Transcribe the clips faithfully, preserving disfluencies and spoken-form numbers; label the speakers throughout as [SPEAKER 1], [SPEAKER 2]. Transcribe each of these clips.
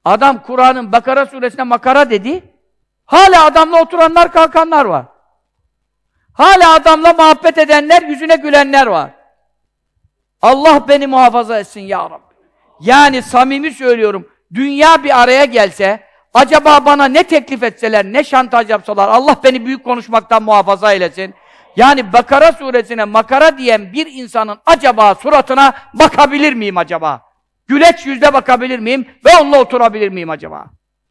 [SPEAKER 1] Adam Kur'an'ın Bakara suresine makara dedi. Hala adamla oturanlar, kalkanlar var. Hala adamla muhabbet edenler, yüzüne gülenler var. Allah beni muhafaza etsin ya Rabbi. Yani samimi söylüyorum, dünya bir araya gelse, acaba bana ne teklif etseler, ne şantaj yapsalar, Allah beni büyük konuşmaktan muhafaza eylesin. Yani Bakara suresine makara diyen bir insanın acaba suratına bakabilir miyim acaba? Güleç yüzle bakabilir miyim ve onunla oturabilir miyim acaba?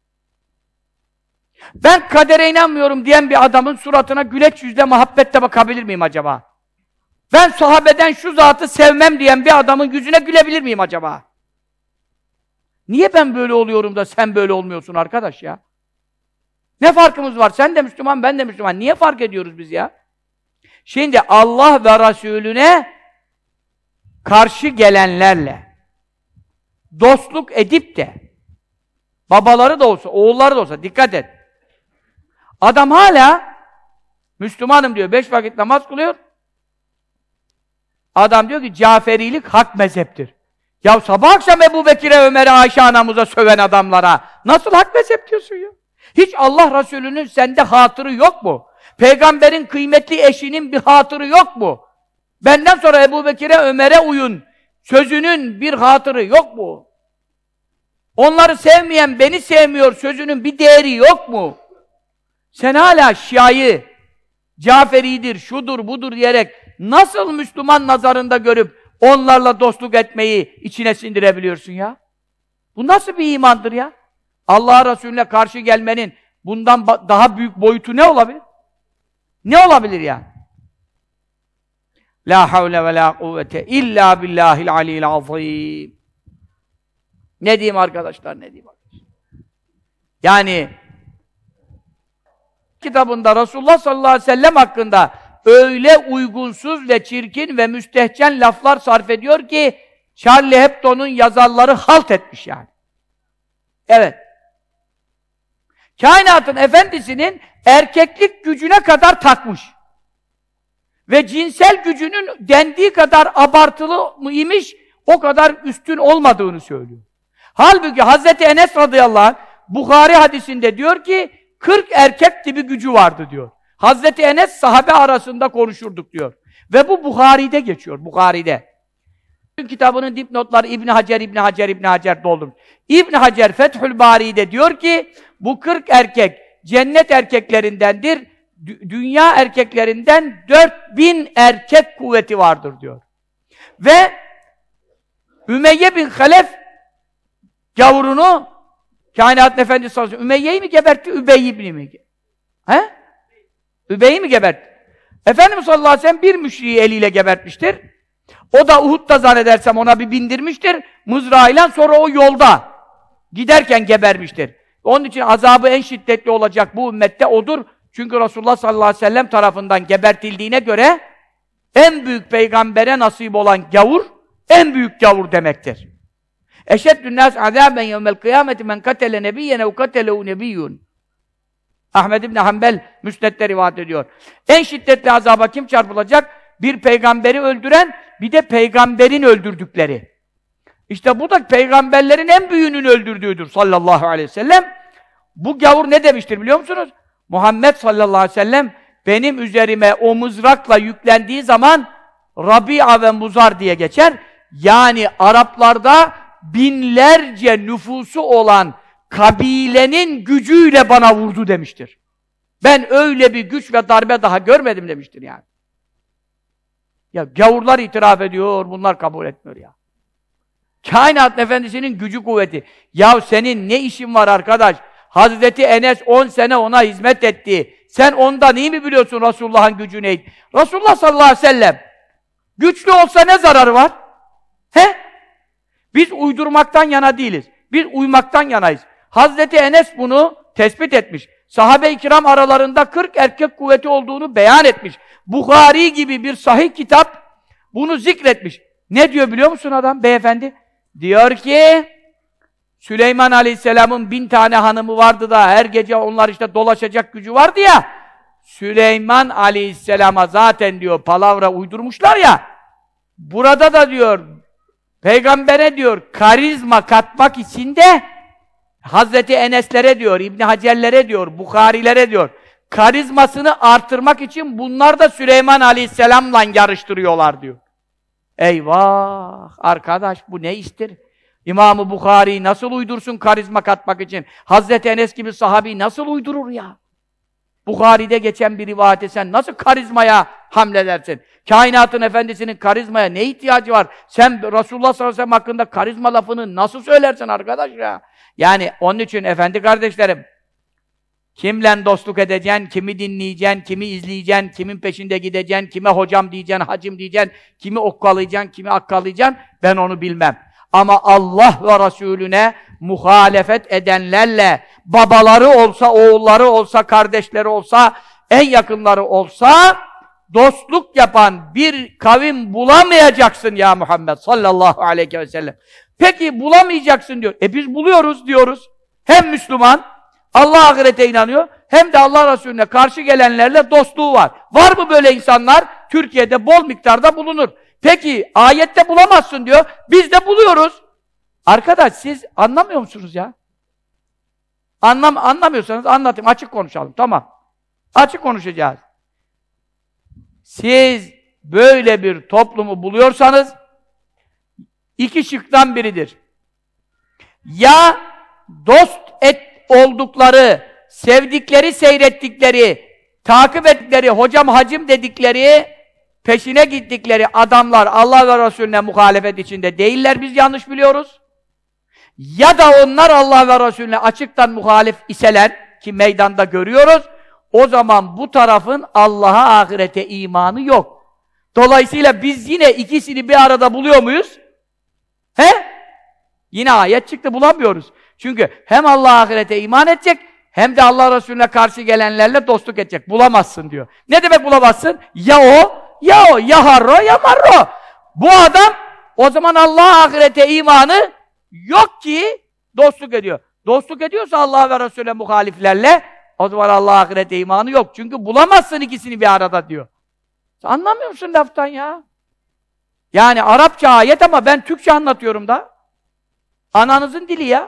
[SPEAKER 1] Ben kadere inanmıyorum diyen bir adamın suratına güleç yüzle muhabbetle bakabilir miyim acaba? Ben sahabeden şu zatı sevmem diyen bir adamın yüzüne gülebilir miyim acaba? Niye ben böyle oluyorum da sen böyle olmuyorsun arkadaş ya? Ne farkımız var? Sen de Müslüman, ben de Müslüman. Niye fark ediyoruz biz ya? Şimdi Allah ve Resulüne karşı gelenlerle dostluk edip de babaları da olsa, oğulları da olsa, dikkat et. Adam hala Müslümanım diyor, beş vakit namaz kılıyor. Adam diyor ki Caferilik hak mezheptir. Ya sabah akşam Ebu Bekir'e, Ömer'e, Ayşe anamıza söven adamlara nasıl hak mezhep diyorsun ya? Hiç Allah Resulü'nün sende hatırı yok mu? Peygamberin kıymetli eşinin bir hatırı yok mu? Benden sonra Ebu Bekir'e, Ömer'e uyun sözünün bir hatırı yok mu? Onları sevmeyen beni sevmiyor sözünün bir değeri yok mu? Sen hala Şia'yı, Caferi'dir, şudur, budur diyerek nasıl Müslüman nazarında görüp onlarla dostluk etmeyi içine sindirebiliyorsun ya? Bu nasıl bir imandır ya? Allah Resulüne karşı gelmenin bundan daha büyük boyutu ne olabilir? Ne olabilir ya? La havle ve la kuvvete illa billahil aliyyil azim. Ne diyeyim arkadaşlar, ne diyeyim arkadaşlar? Yani kitabında Resulullah sallallahu aleyhi ve sellem hakkında öyle uygunsuz ve çirkin ve müstehcen laflar sarf ediyor ki Charlie Hebdo'nun yazarları halt etmiş yani. Evet. Kainatın efendisinin erkeklik gücüne kadar takmış. Ve cinsel gücünün dendiği kadar abartılı mı imiş, o kadar üstün olmadığını söylüyor. Halbuki Hazreti Enes radıyallahu anh Bukhari hadisinde diyor ki kırk erkek gibi gücü vardı diyor. Hazreti Enes sahabe arasında konuşurduk diyor. Ve bu Bukhari'de geçiyor, Bukhari'de. Kitabının dipnotları İbn Hacer, İbn Hacer, İbn Hacer doldurmuş. İbn Hacer Fethül Bari'de diyor ki bu kırk erkek cennet erkeklerindendir. Dü dünya erkeklerinden dört bin erkek kuvveti vardır diyor. Ve Ümeyye bin Halef gavurunu Kainatın Efendisi sallallahu aleyhi ve sellem Ümeyye'yi mi gebertti, Übey ibn mi? He? Übey'i mi gebertti? Efendimiz sallallahu aleyhi ve sellem bir müşriği eliyle gebertmiştir. O da Uhud'da zannedersem ona bir bindirmiştir. Mızrağıyla sonra o yolda giderken gebermiştir. Onun için azabı en şiddetli olacak bu ümmette odur. Çünkü Resulullah sallallahu aleyhi ve sellem tarafından gebertildiğine göre en büyük peygambere nasip olan gavur, en büyük gavur demektir. Eşeddün nâs azâben yevmel kıyâmeti men katele nebiyyen ev katelehu nebiyyun. Ahmed İbni Hanbel Müsned'de rivayet ediyor. En şiddetli azaba kim çarpılacak? Bir peygamberi öldüren, bir de peygamberin öldürdükleri. İşte bu da peygamberlerin en büyüğünün öldürdüğüdür sallallahu aleyhi ve sellem. Bu gavur ne demiştir biliyor musunuz? Muhammed sallallahu aleyhi ve sellem benim üzerime o mızrakla yüklendiği zaman Rabia ve Muzar diye geçer. Yani Araplarda binlerce nüfusu olan kabilenin gücüyle bana vurdu demiştir. Ben öyle bir güç ve darbe daha görmedim demiştir yani. Ya gavurlar itiraf ediyor, bunlar kabul etmiyor ya. Kainat Efendisi'nin gücü kuvveti. Ya senin ne işin var arkadaş? Hazreti Enes on sene ona hizmet etti. Sen ondan iyi mi biliyorsun Resulullah'ın gücü neydi? Resulullah sallallahu aleyhi ve sellem güçlü olsa ne zararı var? He? Biz uydurmaktan yana değiliz. Biz uymaktan yanayız. Hazreti Enes bunu tespit etmiş. Sahabe-i kiram aralarında kırk erkek kuvveti olduğunu beyan etmiş. Bukhari gibi bir sahih kitap bunu zikretmiş. Ne diyor biliyor musun adam, beyefendi? Diyor ki Süleyman Aleyhisselam'ın bin tane hanımı vardı da her gece onlar işte dolaşacak gücü vardı ya. Süleyman Aleyhisselam'a zaten diyor palavra uydurmuşlar ya. Burada da diyor peygambere diyor karizma katmak için de Hazreti Enes'lere diyor, İbn Hacer'lere diyor, Buharilere diyor. Karizmasını artırmak için bunlar da Süleyman Aleyhisselam'la yarıştırıyorlar diyor. Eyvah! Arkadaş bu ne iştir? İmam-ı Bukhari nasıl uydursun karizma katmak için? Hazreti Enes gibi sahabi nasıl uydurur ya? Bukhari'de geçen bir rivayete sen nasıl karizmaya hamledersin? Kainatın efendisinin karizmaya ne ihtiyacı var? Sen Resulullah sallallahu aleyhi ve sellem hakkında karizma lafını nasıl söylersin arkadaş ya? Yani onun için efendi kardeşlerim, kimle dostluk edeceksin, kimi dinleyeceksin, kimi izleyeceksin, kimin peşinde gideceksin, kime hocam diyeceksin, hacım diyeceksin, kimi okkalayacaksın, kimi akkalayacaksın, ben onu bilmem. Ama Allah ve Resulüne muhalefet edenlerle, babaları olsa, oğulları olsa, kardeşleri olsa, en yakınları olsa, dostluk yapan bir kavim bulamayacaksın ya Muhammed sallallahu aleyhi ve sellem. Peki bulamayacaksın diyor. E biz buluyoruz diyoruz. Hem Müslüman, Allah ahirete inanıyor, hem de Allah Resulüne karşı gelenlerle dostluğu var. Var mı böyle insanlar? Türkiye'de bol miktarda bulunur. Peki ayette bulamazsın diyor, biz de buluyoruz. Arkadaş siz anlamıyor musunuz ya? Anlam anlamıyorsanız anlatayım, açık konuşalım, tamam. Açık konuşacağız. Siz böyle bir toplumu buluyorsanız, iki şıktan biridir. Ya dost et oldukları, sevdikleri, seyrettikleri, takip ettikleri, hocam hacım dedikleri, peşine gittikleri adamlar Allah ve Resulüne muhalefet içinde değiller, biz yanlış biliyoruz. Ya da onlar Allah ve Resulüne açıktan muhalif iseler, ki meydanda görüyoruz, o zaman bu tarafın Allah'a, ahirete imanı yok. Dolayısıyla biz yine ikisini bir arada buluyor muyuz? He? Yine ayet çıktı, bulamıyoruz. Çünkü hem Allah'a, ahirete iman edecek, hem de Allah Resulüne karşı gelenlerle dostluk edecek. Bulamazsın diyor. Ne demek bulamazsın? Ya o, ya o, ya harro, ya marro. Bu adam, o zaman Allah'a, ahirete imanı yok ki dostluk ediyor. Dostluk ediyorsa Allah ve Resulüne muhaliflerle, o zaman Allah'a, ahirete imanı yok. Çünkü bulamazsın ikisini bir arada diyor. Sen anlamıyor musun laftan ya? Yani Arapça ayet ama ben Türkçe anlatıyorum da. Ananızın dili ya.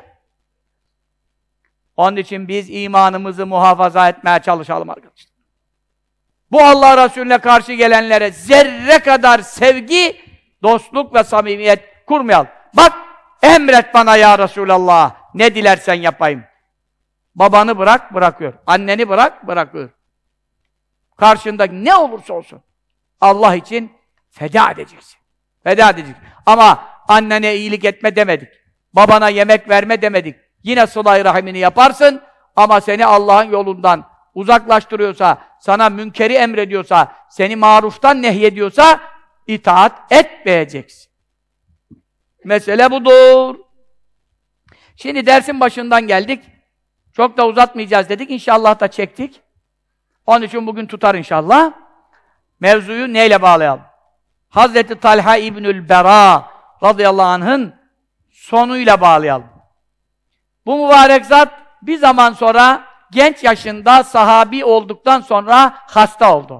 [SPEAKER 1] Onun için biz imanımızı muhafaza etmeye çalışalım arkadaşlar. Bu Allah Resulüne karşı gelenlere zerre kadar sevgi, dostluk ve samimiyet kurmayalım. Bak, emret bana ya Resulallah, ne dilersen yapayım. Babanı bırak, bırakıyor. Anneni bırak, bırakıyor. Karşındaki ne olursa olsun Allah için feda edeceksin. Feda edeceksin. Ama annene iyilik etme demedik. Babana yemek verme demedik. Yine sıla-i rahimini yaparsın ama seni Allah'ın yolundan uzaklaştırıyorsa, sana münkeri emrediyorsa, seni maruftan nehyediyorsa itaat etmeyeceksin. Mesele budur. Şimdi dersin başından geldik. Çok da uzatmayacağız dedik. İnşallah da çektik. Onun için bugün tutar inşallah. Mevzuyu neyle bağlayalım? Hazreti Talha İbnül Bera radıyallahu anh'ın sonuyla bağlayalım. Bu mübarek zat bir zaman sonra genç yaşında sahabi olduktan sonra hasta oldu.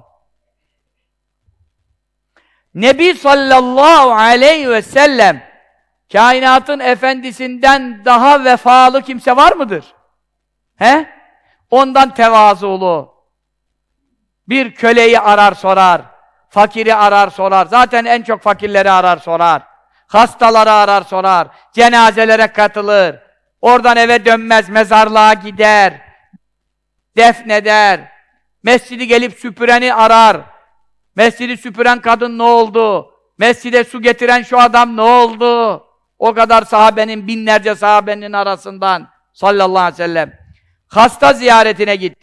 [SPEAKER 1] Nebi sallallahu aleyhi ve sellem kainatın efendisinden daha vefalı kimse var mıdır? He? Ondan tevazulu. Bir köleyi arar sorar, fakiri arar sorar. Zaten en çok fakirleri arar sorar. Hastaları arar sorar. Cenazelere katılır. Oradan eve dönmez, mezarlığa gider. Defneder. Mescidi gelip süpüreni arar. Mescidi süpüren kadın ne oldu? Mescide su getiren şu adam ne oldu? O kadar sahabenin, binlerce sahabenin arasından sallallahu aleyhi ve sellem. Hasta ziyaretine git.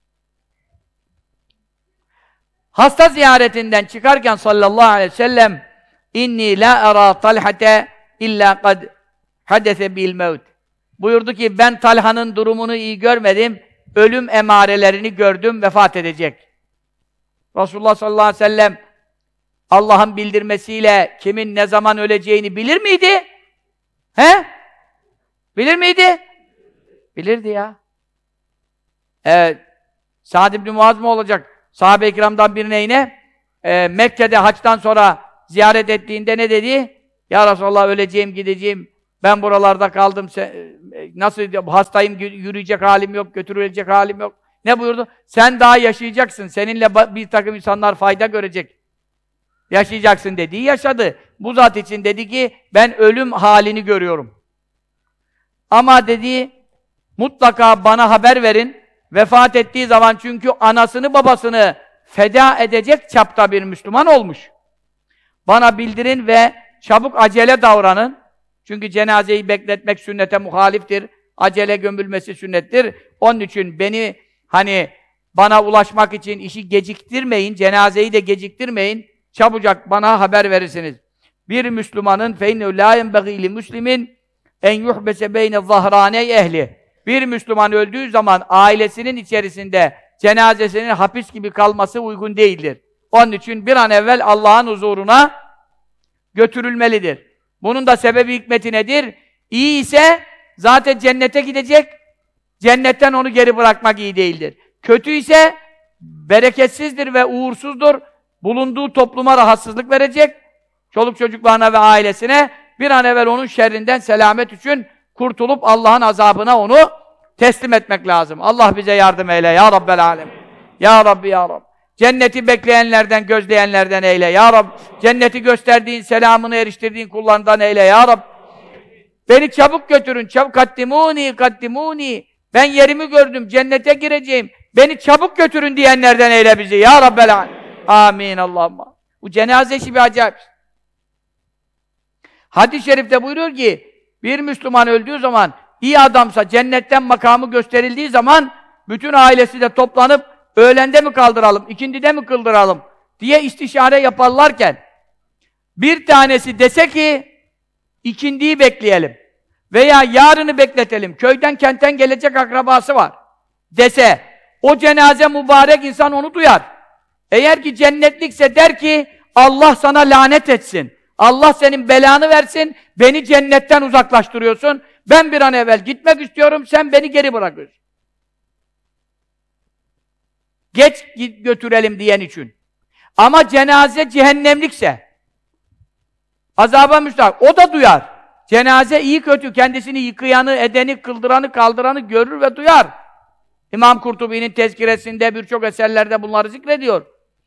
[SPEAKER 1] Hasta ziyaretinden çıkarken sallallahu aleyhi ve sellem inni la ara Talhate illa kad hadese bil mevt. Buyurdu ki ben Talha'nın durumunu iyi görmedim. Ölüm emarelerini gördüm, vefat edecek. Resulullah sallallahu aleyhi ve sellem Allah'ın bildirmesiyle kimin ne zaman öleceğini bilir miydi? He? Bilir miydi? Bilirdi ya. Evet. Sa'd ibn Muaz mı olacak? Sahabe-i kiramdan birine yine e, Mekke'de haçtan sonra ziyaret ettiğinde ne dedi? Ya Resulallah öleceğim, gideceğim. Ben buralarda kaldım. Sen, nasıl hastayım, yürüyecek halim yok, götürülecek halim yok. Ne buyurdu? Sen daha yaşayacaksın. Seninle bir takım insanlar fayda görecek. Yaşayacaksın dediği yaşadı. Bu zat için dedi ki ben ölüm halini görüyorum. Ama dedi mutlaka bana haber verin. Vefat ettiği zaman çünkü anasını babasını feda edecek çapta bir Müslüman olmuş. Bana bildirin ve çabuk acele davranın. Çünkü cenazeyi bekletmek sünnete muhaliftir. Acele gömülmesi sünnettir. Onun için beni hani bana ulaşmak için işi geciktirmeyin, cenazeyi de geciktirmeyin. Çabucak bana haber verirsiniz. Bir Müslümanın feinnehu la yenbagî li muslimin en yuhbese beyne zahrâne ehli. Bir Müslüman öldüğü zaman ailesinin içerisinde cenazesinin hapis gibi kalması uygun değildir. Onun için bir an evvel Allah'ın huzuruna götürülmelidir. Bunun da sebebi hikmeti nedir? İyi ise zaten cennete gidecek, cennetten onu geri bırakmak iyi değildir. Kötü ise bereketsizdir ve uğursuzdur, bulunduğu topluma rahatsızlık verecek, çoluk çocuklarına ve ailesine bir an evvel onun şerrinden selamet için kurtulup Allah'ın azabına onu teslim etmek lazım. Allah bize yardım eyle ya Rabbel Alem. Ya Rabbi ya Rabbi. Cenneti bekleyenlerden, gözleyenlerden eyle ya Rabbi. Cenneti gösterdiğin, selamını eriştirdiğin kullarından eyle ya Rabbi. Beni çabuk götürün, çabuk kaddimuni, kaddimuni. Ben yerimi gördüm, cennete gireceğim. Beni çabuk götürün diyenlerden eyle bizi ya Rabbel Alem. Amin Allah'ım. Bu cenaze işi bir acayip. Hadis-i şerifte buyuruyor ki, bir Müslüman öldüğü zaman, iyi adamsa cennetten makamı gösterildiği zaman, bütün ailesi de toplanıp, öğlende mi kaldıralım, ikindide mi kıldıralım diye istişare yaparlarken, bir tanesi dese ki, ikindiyi bekleyelim veya yarını bekletelim, köyden kentten gelecek akrabası var dese, o cenaze mübarek insan onu duyar. Eğer ki cennetlikse der ki, Allah sana lanet etsin. Allah senin belanı versin, beni cennetten uzaklaştırıyorsun. Ben bir an evvel gitmek istiyorum, sen beni geri bırakıyorsun. Geç götürelim diyen için. Ama cenaze cehennemlikse, azaba müstahak, o da duyar. Cenaze iyi kötü, kendisini yıkayanı, edeni, kıldıranı, kaldıranı görür ve duyar. İmam Kurtubi'nin tezkiresinde birçok eserlerde bunları zikrediyor.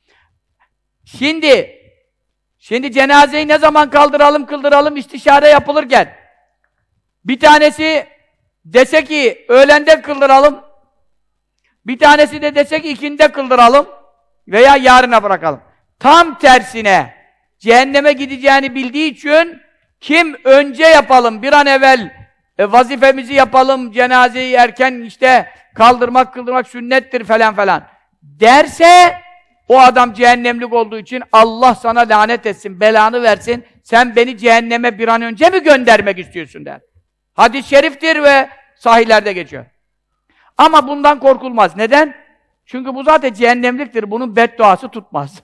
[SPEAKER 1] Şimdi, şimdi cenazeyi ne zaman kaldıralım, kıldıralım istişare yapılırken, bir tanesi dese ki öğlende kıldıralım, bir tanesi de dese ki ikindide kıldıralım veya yarına bırakalım. Tam tersine, cehenneme gideceğini bildiği için, kim önce yapalım, bir an evvel e, vazifemizi yapalım, cenazeyi erken işte kaldırmak, kıldırmak sünnettir falan falan derse, o adam cehennemlik olduğu için Allah sana lanet etsin, belanı versin, sen beni cehenneme bir an önce mi göndermek istiyorsun der. Hadis-i şeriftir ve sahihlerde geçiyor. Ama bundan korkulmaz. Neden? Çünkü bu zaten cehennemliktir, bunun bedduası tutmaz.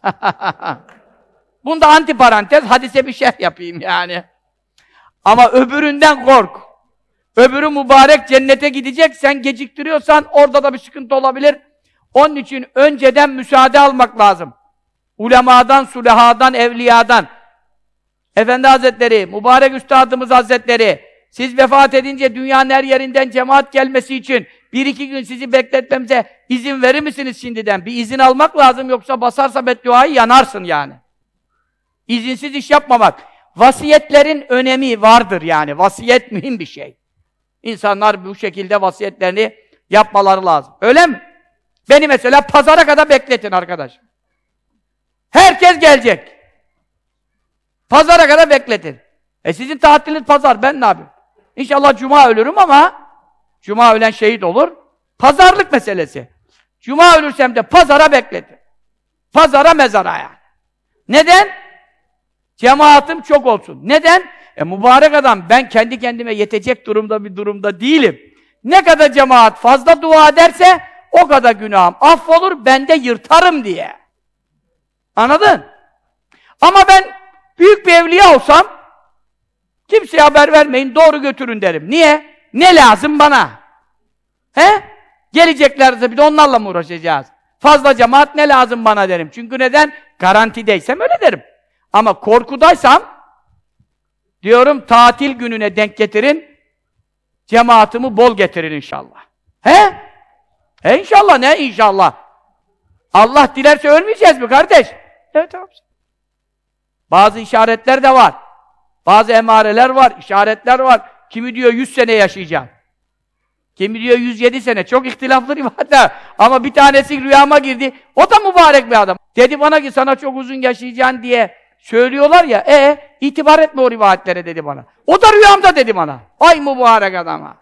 [SPEAKER 1] Bunda antiparantez, hadise bir şerh yapayım yani. Ama öbüründen kork. Öbürü mübarek cennete gidecek, sen geciktiriyorsan orada da bir sıkıntı olabilir. Onun için önceden müsaade almak lazım. Ulemadan, sulehadan, evliyadan. Efendi Hazretleri, mübarek Üstadımız Hazretleri, siz vefat edince dünyanın her yerinden cemaat gelmesi için bir iki gün sizi bekletmemize izin verir misiniz şimdiden? Bir izin almak lazım, yoksa basarsa bedduayı yanarsın yani. İzinsiz iş yapmamak. Vasiyetlerin önemi vardır yani. Vasiyet mühim bir şey. İnsanlar bu şekilde vasiyetlerini yapmaları lazım. Öyle mi? Beni mesela pazara kadar bekletin arkadaş. Herkes gelecek. Pazara kadar bekletin. E sizin tatiliniz pazar, ben ne yapayım? İnşallah cuma ölürüm ama cuma ölen şehit olur. Pazarlık meselesi. Cuma ölürsem de pazara bekletin. Pazara mezara yani. Neden? Cemaatim çok olsun. Neden? E mübarek adam, ben kendi kendime yetecek durumda bir durumda değilim. Ne kadar cemaat fazla dua ederse o kadar günahım affolur, ben de yırtarım diye. Anladın? Ama ben büyük bir evliya olsam, kimseye haber vermeyin, doğru götürün derim. Niye? Ne lazım bana? He? Geleceklerse bir de onlarla mı uğraşacağız? Fazla cemaat ne lazım bana derim. Çünkü neden? Garantideysem öyle derim. Ama korkudaysam, diyorum tatil gününe denk getirin, cemaatimi bol getirir inşallah. He? He inşallah, ne inşallah? Allah dilerse ölmeyeceğiz mi kardeş? Evet abi. Bazı işaretler de var. Bazı emareler var, işaretler var. Kimi diyor yüz sene yaşayacağım. Kimi diyor yüz yedi sene. Çok ihtilaflı rivayetler. Ama bir tanesi rüyama girdi. O da mübarek bir adam. Dedi bana ki sana çok uzun yaşayacaksın diye söylüyorlar ya. E itibar etme o rivayetlere dedi bana. O da rüyamda dedi bana. Ay mübarek adama.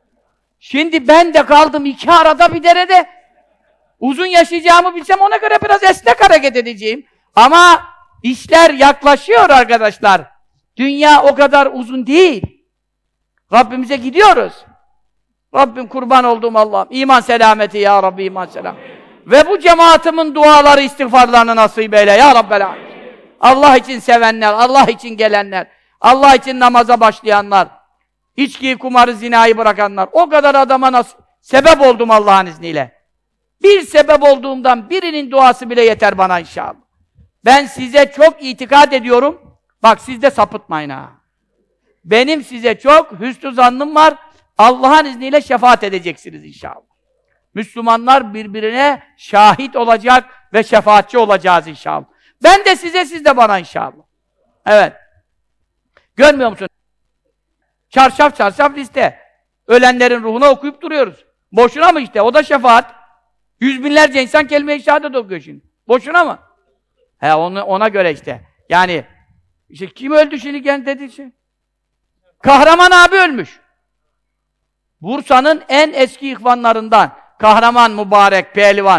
[SPEAKER 1] Şimdi ben de kaldım iki arada bir derede. Uzun yaşayacağımı bilsem ona göre biraz esnek hareket edeceğim. Ama işler yaklaşıyor arkadaşlar. Dünya o kadar uzun değil. Rabbimize gidiyoruz. Rabbim kurban olduğum Allah'ım. İman selameti ya Rabbi, iman selam. Ve bu cemaatimin duaları, istiğfarlarını nasip eyle ya Rabbel alemin. Allah için sevenler, Allah için gelenler, Allah için namaza başlayanlar, içkiyi, kumarı, zinayı bırakanlar, o kadar adama nasıl sebep oldum Allah'ın izniyle. Bir sebep olduğumdan birinin duası bile yeter bana inşallah. Ben size çok itikad ediyorum. Bak siz de sapıtmayın ha. Benim size çok hüsnü zannım var. Allah'ın izniyle şefaat edeceksiniz inşallah. Müslümanlar birbirine şahit olacak ve şefaatçi olacağız inşallah. Ben de size, siz de bana inşallah. Evet. Görmüyor musun? Çarşaf çarşaf liste. Ölenlerin ruhuna okuyup duruyoruz. Boşuna mı işte? O da şefaat. Yüz binlerce insan kelime-i şehadet okuyor şimdi. Boşuna mı? He onu, ona göre işte. Yani işte kim öldü şimdi gel dedi şey. Kahraman abi ölmüş. Bursa'nın en eski ihvanlarından Kahraman mübarek pehlivan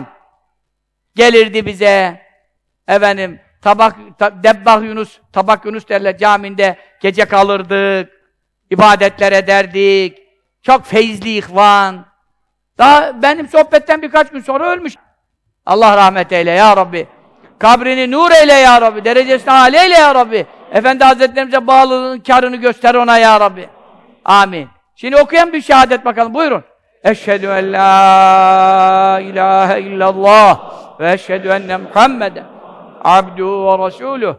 [SPEAKER 1] gelirdi bize. Efendim tabak ta, Debbah Yunus, Tabak Yunus derler caminde gece kalırdık. İbadetler ederdik. Çok feyizli ihvan. Daha benim sohbetten birkaç gün sonra ölmüş. Allah rahmet eyle ya Rabbi. Kabrini nur eyle ya Rabbi. Derecesini âli eyle ya Rabbi. Efendi Hazretlerimize bağlılığının kârını göster ona ya Rabbi. Amin. Şimdi okuyan bir şehadet bakalım. Buyurun. Eşhedü en la ilahe illallah ve eşhedü enne Muhammeden abduhu ve resuluh.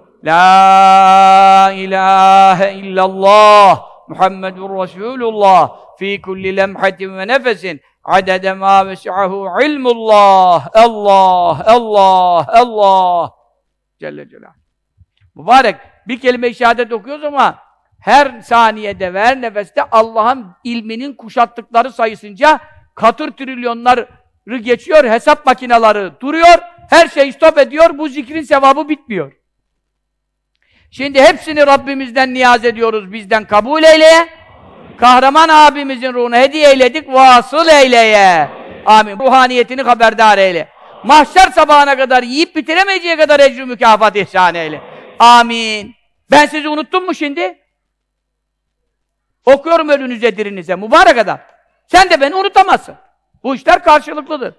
[SPEAKER 1] La ilahe illallah Muhammedun Resulullah fi kulli lemhatin ve nefesin adede ma vesi'ahu ilmullah. Allah, Allah, Allah Celle Celaluhu. Mübarek bir kelime-i şehadet okuyoruz ama her saniyede ve her nefeste Allah'ın ilminin kuşattıkları sayısınca katır trilyonları geçiyor, hesap makineleri duruyor, her şey stop ediyor, bu zikrin sevabı bitmiyor. Şimdi hepsini Rabbimizden niyaz ediyoruz, bizden kabul eyleye. Kahraman abimizin ruhuna hediye eyledik, vasıl eyleye. Amin. Ruhaniyetini haberdar eyle. Mahşer sabahına kadar yiyip bitiremeyeceği kadar ecr-ü mükafat ihsan eyle. Amin. Ben sizi unuttum mu şimdi? Okuyorum ölünüze dirinize, mübarek adam. Sen de beni unutamazsın. Bu işler karşılıklıdır.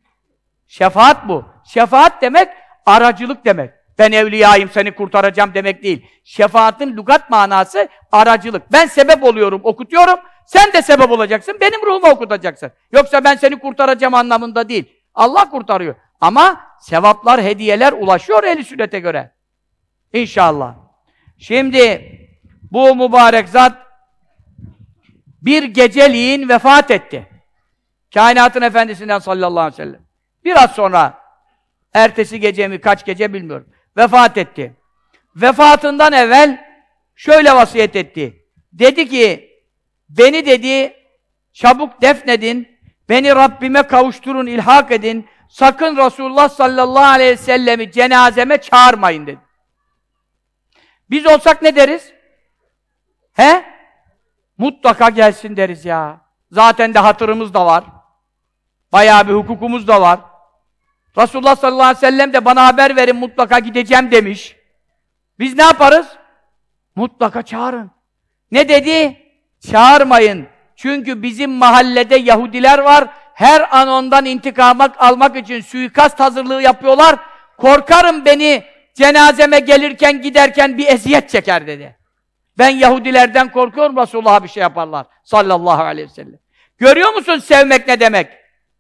[SPEAKER 1] Şefaat bu. Şefaat demek, aracılık demek. Ben evliyayım, seni kurtaracağım demek değil. Şefaatin lügat manası aracılık. Ben sebep oluyorum, okutuyorum, sen de sebep olacaksın, benim ruhumu okutacaksın. Yoksa ben seni kurtaracağım anlamında değil. Allah kurtarıyor. Ama sevaplar, hediyeler ulaşıyor ehl-i sünnete göre. İnşallah. Şimdi bu mübarek zat bir geceliğin vefat etti. Kainatın efendisinden sallallahu aleyhi ve sellem. Biraz sonra, ertesi gece mi, kaç gece bilmiyorum, vefat etti. Vefatından evvel şöyle vasiyet etti. Dedi ki, beni dedi, çabuk defnedin, beni Rabbime kavuşturun, ilhak edin, sakın Resulullah sallallahu aleyhi ve sellemi cenazeme çağırmayın dedi. Biz olsak ne deriz? He? Mutlaka gelsin deriz ya. Zaten de hatırımız da var. Bayağı bir hukukumuz da var. Resulullah sallallahu aleyhi ve sellem de bana haber verin, mutlaka gideceğim demiş. Biz ne yaparız? Mutlaka çağırın. Ne dedi? Çağırmayın. Çünkü bizim mahallede Yahudiler var. Her an ondan intikam almak için suikast hazırlığı yapıyorlar. Korkarım beni cenazeme gelirken giderken bir eziyet çeker dedi. Ben Yahudilerden korkuyorum, Resulullah'a bir şey yaparlar. Sallallahu aleyhi ve sellem. Görüyor musun sevmek ne demek?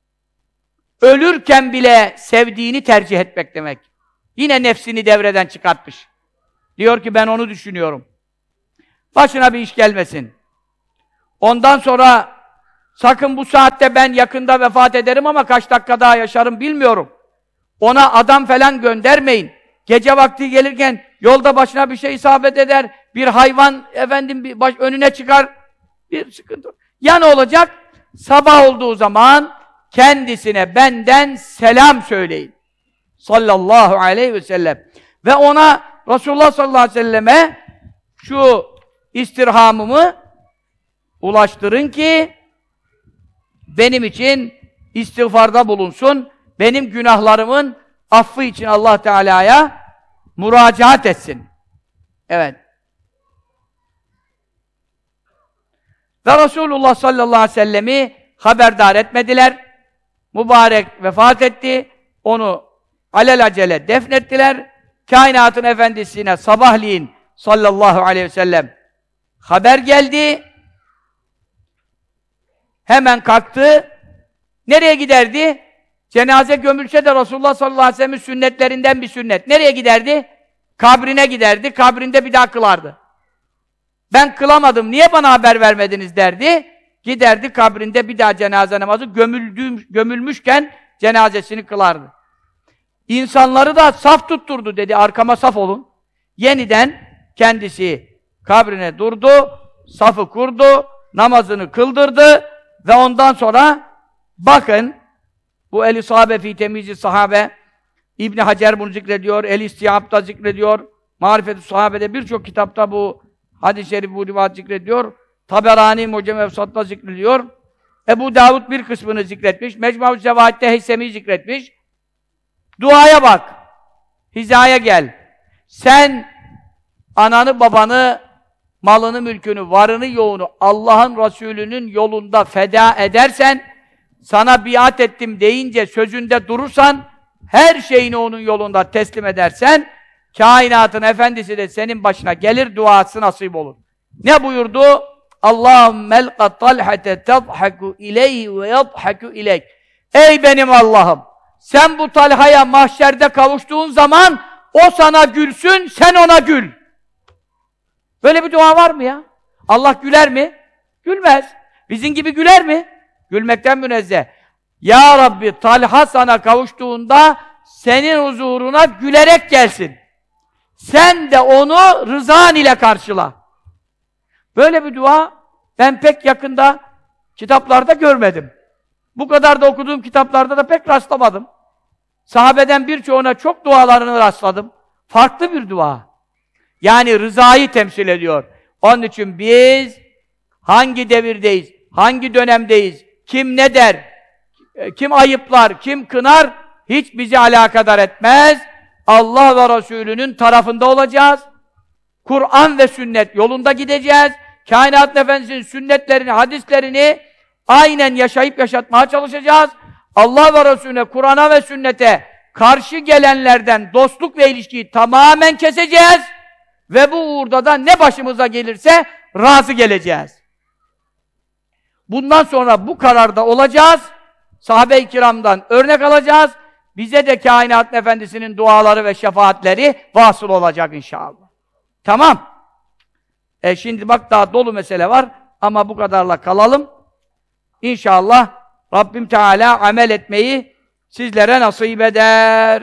[SPEAKER 1] Ölürken bile sevdiğini tercih etmek demek. Yine nefsini devreden çıkartmış. Diyor ki ben onu düşünüyorum. Başına bir iş gelmesin. Ondan sonra sakın bu saatte ben yakında vefat ederim ama kaç dakika daha yaşarım bilmiyorum. Ona adam falan göndermeyin. Gece vakti gelirken yolda başına bir şey isabet eder, bir hayvan efendim bir baş, önüne çıkar, bir sıkıntı. Ya ne olacak? Sabah olduğu zaman kendisine benden selam söyleyin. Sallallahu aleyhi ve sellem. Ve ona Resulullah sallallahu aleyhi ve selleme şu istirhamımı ulaştırın ki benim için istiğfarda bulunsun, benim günahlarımın affı için Allah Teala'ya müracaat etsin. Evet. Ve Resulullah sallallahu aleyhi ve sellemi haberdar etmediler. Mübarek vefat etti. Onu alelacele defnettiler. Kainatın efendisine sabahleyin sallallahu aleyhi ve sellem haber geldi. Hemen kalktı. Nereye giderdi? Cenaze gömülse de Resulullah sallallahu aleyhi ve sellem'in sünnetlerinden bir sünnet. Nereye giderdi? Kabrine giderdi. Kabrinde bir daha kılardı. Ben kılamadım, niye bana haber vermediniz derdi. Giderdi kabrinde bir daha cenaze namazı gömüldüğüm, gömülmüşken cenazesini kılardı. İnsanları da saf tutturdu dedi, arkama saf olun. Yeniden kendisi kabrine durdu, safı kurdu, namazını kıldırdı ve ondan sonra bakın, bu El-i Sahabe fi Temiz-i Sahabe, İbn Hacer bunu zikrediyor, El-İstihap'ta zikrediyor, Marifet-i Sahabe'de birçok kitapta bu hadis-i şerif, bu rivayet zikrediyor. Taberani Mucem-i Efsat'ta zikrediyor. Ebu Davud bir kısmını zikretmiş. Mecmu-i Zevahid'de Heysemi'yi zikretmiş. Duaya bak. Hizaya gel. Sen ananı, babanı, malını, mülkünü, varını, yoğunu Allah'ın Resulü'nün yolunda feda edersen, sana biat ettim deyince sözünde durursan, her şeyini onun yolunda teslim edersen, kainatın efendisi de senin başına gelir, duası nasip olur. Ne buyurdu? Allahümme elqa talhate tadhaku ileyhi ve yadhaku ileyk. Ey benim Allah'ım! Sen bu Talha'ya mahşerde kavuştuğun zaman o sana gülsün, sen ona gül. Böyle bir dua var mı ya? Allah güler mi? Gülmez. Bizim gibi güler mi? Gülmekten münezzeh. Ya Rabbi, Talha sana kavuştuğunda senin huzuruna gülerek gelsin. Sen de onu rızan ile karşıla. Böyle bir dua ben pek yakında kitaplarda görmedim. Bu kadar da okuduğum kitaplarda da pek rastlamadım. Sahabeden birçoğuna çok dualarını rastladım. Farklı bir dua. Yani rızayı temsil ediyor. Onun için biz hangi devirdeyiz, hangi dönemdeyiz, kim ne der, kim ayıplar, kim kınar, hiç bizi alakadar etmez. Allah ve Resulünün tarafında olacağız. Kur'an ve sünnet yolunda gideceğiz. Kainat Efendisi'nin sünnetlerini, hadislerini aynen yaşayıp yaşatmaya çalışacağız. Allah ve Resulüne, Kur'an'a ve sünnete karşı gelenlerden dostluk ve ilişkiyi tamamen keseceğiz. Ve bu uğurda da ne başımıza gelirse razı geleceğiz. Bundan sonra bu kararda olacağız. Sahabe-i kiramdan örnek alacağız. Bize de Kainat Efendisi'nin duaları ve şefaatleri vasıl olacak inşallah. Tamam. E şimdi bak daha dolu mesele var ama bu kadarla kalalım. İnşallah Rabbim Teala amel etmeyi sizlere nasip eder.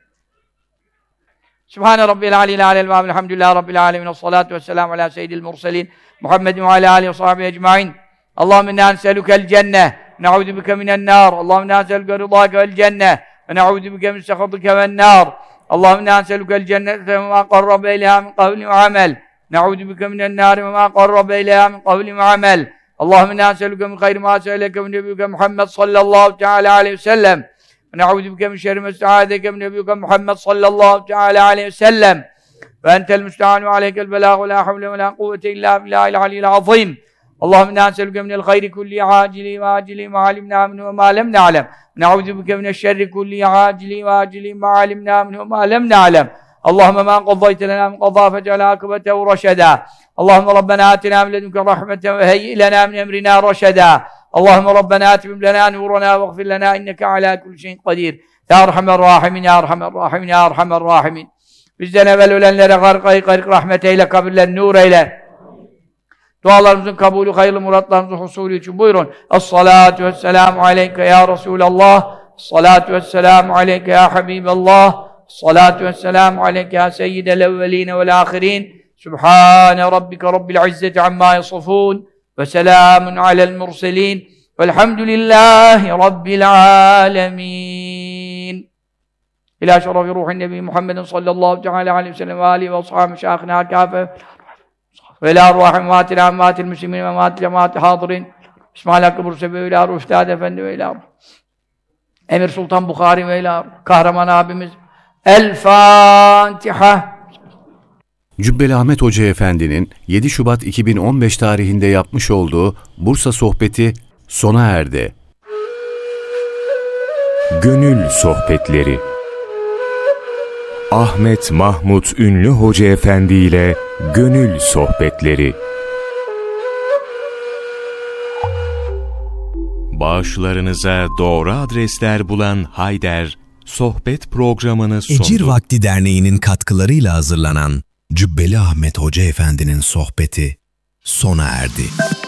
[SPEAKER 1] Sübhane Rabbil Aleyhi Aleyhi ve Elhamdülillahi Rabbil Alemin ve salatu ve selamu ala seyyidil murselin Muhammedin ve ala aleyhi ve sahibi ecmain. Allahümme inna neselükel cenneh ne'udu bike minen nar. Allahümme inna neselüke rıdâke vel cenneh ve ne'udu bike min sekhatike ven nar. Allahümme inna neselükel cennete ve ma qarrabe ileyha min kavli ve amel. Ne'udu bike minen nar ve ma qarrabe ileyha min kavli ve amel. Allahümme inna neselüke min hayri ma se'eleke min nebiyyike Muhammed sallallahu teala aleyhi ve sellem. ونعوذ بك من شر ما استعاذك من نبيك محمد صلى الله تعالى عليه وسلم وأنت المستعان وعليك البلاغ ولا حول ولا قوة إلا بالله العلي العظيم اللهم إنا نسألك من الخير كله عاجله وآجله ما علمنا منه وما لم نعلم ونعوذ بك من الشر كله عاجله وآجله ما علمنا منه وما لم نعلم اللهم ما قضيت لنا من قضاء فاجعل عاقبته رشدا اللهم ربنا آتنا من لدنك رحمة وهيئ لنا من أمرنا رشدا اللهم ربنا اتمم لنا نورنا واغفر لنا انك على كل شيء قدير يا ارحم الراحمين يا ارحم الراحمين يا ارحم الراحمين bizden evvel ölenlere gark gark rahmet eyle, kabirlerini nur eyle. Dualarımızın kabulü, hayırlı muratlarımızın husulü için buyurun. Es-salatu vesselamu aleyke ya Resulallah. Es-salatu vesselamu aleyke ya Habiballah. Es-salatu vesselamu aleyke ya seyyidel evveline vel ahirin. Sübhane rabbike rabbil izzeti amma yasifun. Ve selamun alel murselin. Velhamdülillahi rabbil alemin. İlâ şerefi ruhin nebi Muhammedin sallallahu teâlâ aleyhi ve sellem ve âlihi ve ashâbı şâhına kâfe ve ilâ ruhin vâtil ammâtil müslimin ve mâtil cemâtil hâdirin İsmail Hakkı Bursevi ve ilâ ruh Üstad Efendi ve ilâ ruh Emir Sultan Bukhari ve ilâ ruh kahraman abimiz El Fâtiha.
[SPEAKER 2] Cübbeli Ahmet Hoca Efendi'nin yedi Şubat iki bin on beş tarihinde yapmış olduğu Bursa sohbeti sona erdi.
[SPEAKER 3] Gönül Sohbetleri Ahmet Mahmut Ünlü Hoca Efendi ile Gönül Sohbetleri. Bağışlarınıza doğru adresler bulan Hayder, sohbet programını sundu.
[SPEAKER 4] Ecir Vakti Derneği'nin katkılarıyla hazırlanan Cübbeli Ahmet Hoca Efendi'nin sohbeti sona erdi.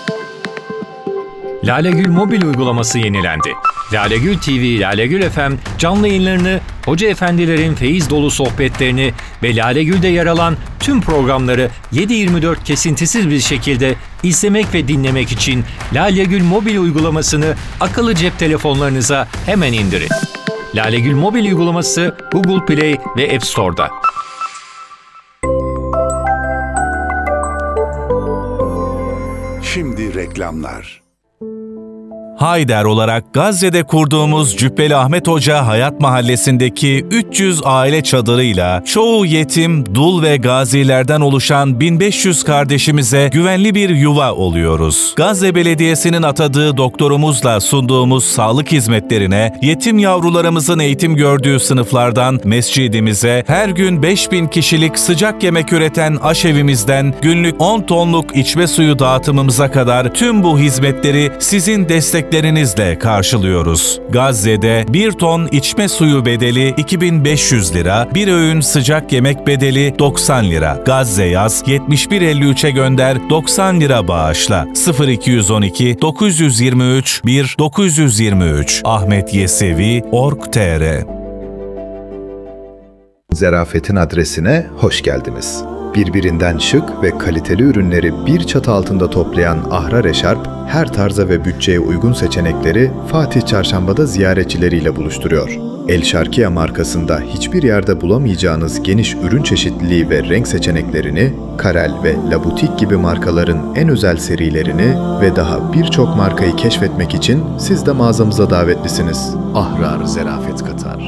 [SPEAKER 5] Lalegül mobil uygulaması yenilendi. Lalegül T V, Lalegül F M canlı yayınlarını, hoca efendilerin feyiz dolu sohbetlerini ve Lalegül'de yer alan tüm programları yedi yirmi dört kesintisiz bir şekilde izlemek ve dinlemek için Lalegül mobil uygulamasını akıllı cep telefonlarınıza hemen indirin. Lalegül mobil uygulaması Google Play ve App Store'da.
[SPEAKER 6] Şimdi reklamlar.
[SPEAKER 4] Hayder olarak Gazze'de kurduğumuz Cübbeli Ahmet Hoca Hayat Mahallesi'ndeki üç yüz aile çadırıyla çoğu yetim, dul ve gazilerden oluşan bin beş yüz kardeşimize güvenli bir yuva oluyoruz. Gazze Belediyesi'nin atadığı doktorumuzla sunduğumuz sağlık hizmetlerine, yetim yavrularımızın eğitim gördüğü sınıflardan mescidimize, her gün beş bin kişilik sıcak yemek üreten aşevimizden günlük on tonluk içme suyu dağıtımımıza kadar tüm bu hizmetleri sizin destek lerinizle karşılıyoruz. Gazze'de bir ton içme suyu bedeli iki bin beş yüz lira, bir öğün sıcak yemek bedeli doksan lira. Gazze yaz yetmiş bir elli üçe gönder doksan lira bağışla. sıfır iki yüz on iki dokuz yüz yirmi üç bir dokuz yüz yirmi üç Ahmet Yesevi nokta org nokta tr.
[SPEAKER 7] Zerafetin adresine hoş geldiniz. Birbirinden şık ve kaliteli ürünleri bir çatı altında toplayan Ahrar Eşarp, her tarza ve bütçeye uygun seçenekleri Fatih Çarşamba'da ziyaretçileriyle buluşturuyor. El Şarkiye markasında hiçbir yerde bulamayacağınız geniş ürün çeşitliliği ve renk seçeneklerini, Karel ve La Boutique gibi markaların en özel serilerini ve daha birçok markayı keşfetmek için siz de mağazamıza davetlisiniz. Ahrar Zerafet Katar.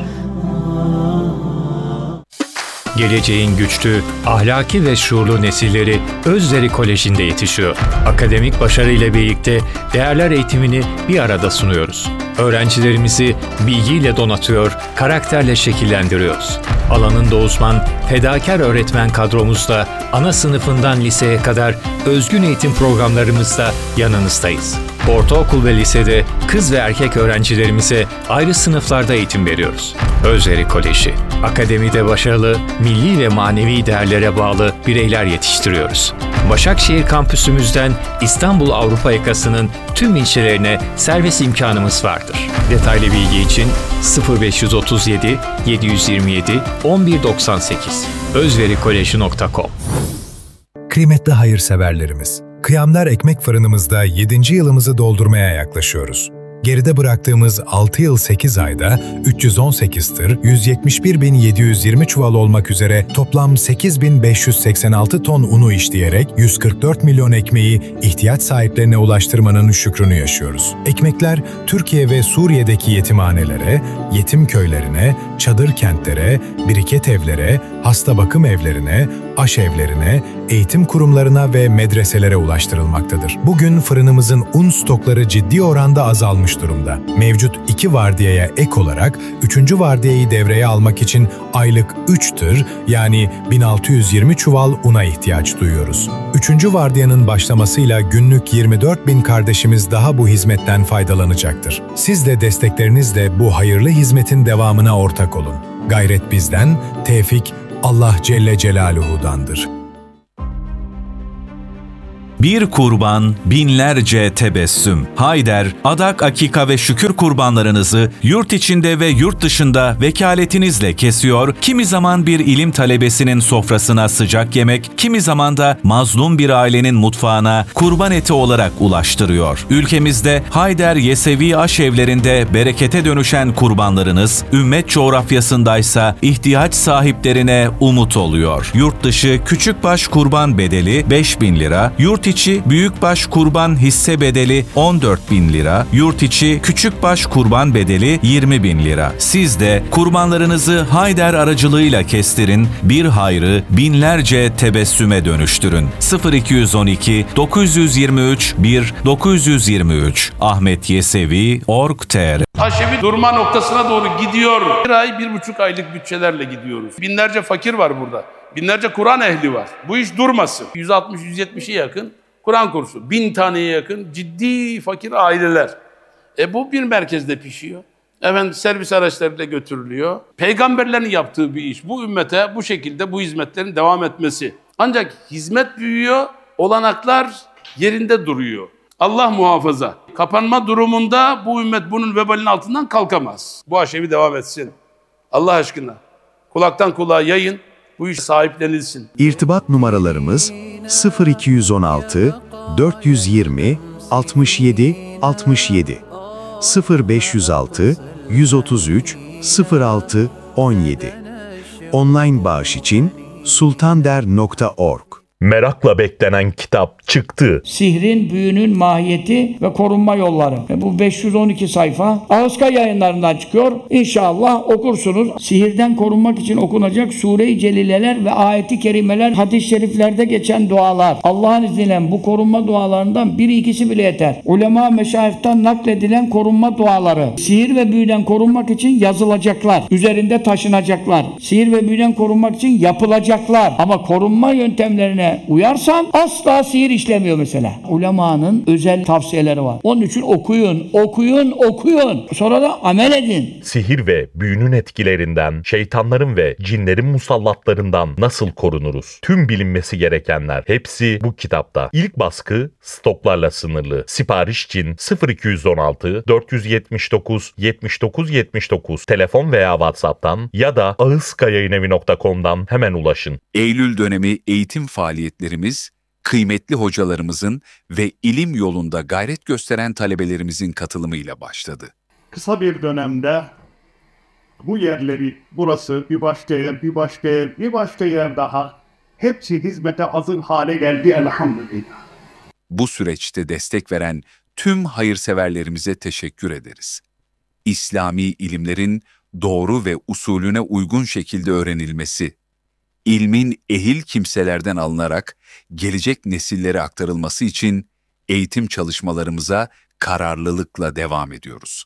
[SPEAKER 5] Geleceğin güçlü, ahlaki ve şuurlu nesilleri Özderi Koleji'nde yetişiyor. Akademik başarıyla birlikte değerler eğitimini bir arada sunuyoruz. Öğrencilerimizi bilgiyle donatıyor, karakterle şekillendiriyoruz. Alanında uzman, fedakar öğretmen kadromuzla ana sınıfından liseye kadar özgün eğitim programlarımızda yanınızdayız. Ortaokul ve lisede kız ve erkek öğrencilerimize ayrı sınıflarda eğitim veriyoruz. Özderi Koleji, akademide başarılı, milli ve manevi değerlere bağlı bireyler yetiştiriyoruz. Başakşehir kampüsümüzden İstanbul Avrupa yakasının tüm ilçelerine servis imkanımız vardır. Detaylı bilgi için sıfır beş otuz yedi yedi yüz yirmi yedi on bir doksan sekiz özverikolej nokta com.
[SPEAKER 8] Kıymetli hayırseverlerimiz, Kıyamlar Ekmek Fırınımızda yedinci yılımızı doldurmaya yaklaşıyoruz. Geride bıraktığımız altı yıl sekiz ayda üç yüz on sekiz tır, yüz yetmiş bir bin yedi yüz yirmi çuval olmak üzere toplam sekiz bin beş yüz seksen altı ton unu işleyerek yüz kırk dört milyon ekmeği ihtiyaç sahiplerine ulaştırmanın şükrünü yaşıyoruz. Ekmekler Türkiye ve Suriye'deki yetimhanelere, yetim köylerine, çadır kentlere, biriket evlere, hasta bakım evlerine, aşevlerine, eğitim kurumlarına ve medreselere ulaştırılmaktadır. Bugün fırınımızın un stokları ciddi oranda azalmış durumda. Mevcut iki vardiyaya ek olarak üçüncü vardiyayı devreye almak için aylık üç tır yani bin altı yüz yirmi çuval una ihtiyaç duyuyoruz. Üçüncü vardiyanın başlamasıyla günlük yirmi dört bin kardeşimiz daha bu hizmetten faydalanacaktır. Siz de desteklerinizle bu hayırlı hizmetin devamına ortak olun. Gayret bizden, tevfik Allah Celle Celaluhu'dandır.
[SPEAKER 4] Bir kurban, binlerce tebessüm. Hayder, adak, akika ve şükür kurbanlarınızı yurt içinde ve yurt dışında vekaletinizle kesiyor, kimi zaman bir ilim talebesinin sofrasına sıcak yemek, kimi zaman da mazlum bir ailenin mutfağına kurban eti olarak ulaştırıyor. Ülkemizde Hayder Yesevi aşevlerinde berekete dönüşen kurbanlarınız, ümmet coğrafyasındaysa ihtiyaç sahiplerine umut oluyor. Yurt dışı küçükbaş kurban bedeli beş bin lira, yurt içi büyükbaş kurban hisse bedeli on dört bin lira, yurt içi küçükbaş kurban bedeli yirmi bin lira. Siz de kurbanlarınızı Hayder aracılığıyla kestirin, bir hayrı binlerce tebessüme dönüştürün. sıfır iki yüz on iki dokuz yüz yirmi üç bir dokuz yüz yirmi üç Ahmet Yesevi nokta org nokta tr
[SPEAKER 6] Aşevi durma noktasına doğru gidiyor. Bir ay, bir buçuk aylık bütçelerle gidiyoruz. Binlerce fakir var burada. Binlerce Kur'an ehli var. Bu iş durmasın. yüz altmış yüz yetmişe yakın Kur'an kursu. Bin taneye yakın ciddi fakir aileler. E bu bir merkezde pişiyor. Efendim servis araçlarıyla götürülüyor. Peygamberlerin yaptığı bir iş. Bu ümmete bu şekilde bu hizmetlerin devam etmesi. Ancak hizmet büyüyor, olanaklar yerinde duruyor. Allah muhafaza. Kapanma durumunda bu ümmet bunun vebalinin altından kalkamaz. Bu aşevi devam etsin. Allah aşkına. Kulaktan kulağa yayın. Bu iş sahiplenilsin.
[SPEAKER 9] İrtibat numaralarımız sıfır iki yüz on altı dört yüz yirmi altmış yedi altmış yedi, sıfır beş yüz altı yüz otuz üç sıfır altı on yedi. Online bağış için sultander nokta org.
[SPEAKER 3] Merakla beklenen kitap çıktı.
[SPEAKER 1] Sihrin, büyünün mahiyeti ve korunma yolları. Ve bu beş yüz on iki sayfa Ağızka Yayınlarından çıkıyor. İnşallah okursunuz. Sihirden korunmak için okunacak Sure-i Celileler ve ayeti kerimeler, hadis-i şeriflerde geçen dualar. Allah'ın izniyle bu korunma dualarından biri ikisi bile yeter. Ulema meşayihten nakledilen korunma duaları. Sihir ve büyüden korunmak için yazılacaklar. Üzerinde taşınacaklar. Sihir ve büyüden korunmak için yapılacaklar. Ama korunma yöntemlerine uyarsan asla sihir işlemiyor mesela. Ulemanın özel tavsiyeleri var. Onun için okuyun, okuyun, okuyun. Sonra da amel edin.
[SPEAKER 3] Sihir ve büyünün etkilerinden, şeytanların ve cinlerin musallatlarından nasıl korunuruz? Tüm bilinmesi gerekenler hepsi bu kitapta. İlk baskı stoklarla sınırlı. Sipariş için sıfır iki yüz on altı dört yüz yetmiş dokuz yetmiş dokuz yetmiş dokuz telefon veya WhatsApp'tan ya da ağızkayayınevi nokta com'dan hemen ulaşın.
[SPEAKER 10] Eylül dönemi eğitim faaliyetlerimiz, kıymetli hocalarımızın ve ilim yolunda gayret gösteren talebelerimizin katılımıyla başladı.
[SPEAKER 11] Kısa bir dönemde bu yerleri, burası bir başka yer, bir başka yer, bir başka yer daha hepsi hizmete hazır hale geldi elhamdülillah.
[SPEAKER 10] Bu süreçte destek veren tüm hayırseverlerimize teşekkür ederiz. İslami ilimlerin doğru ve usulüne uygun şekilde öğrenilmesi, ilmin ehil kimselerden alınarak gelecek nesillere aktarılması için eğitim çalışmalarımıza kararlılıkla devam ediyoruz.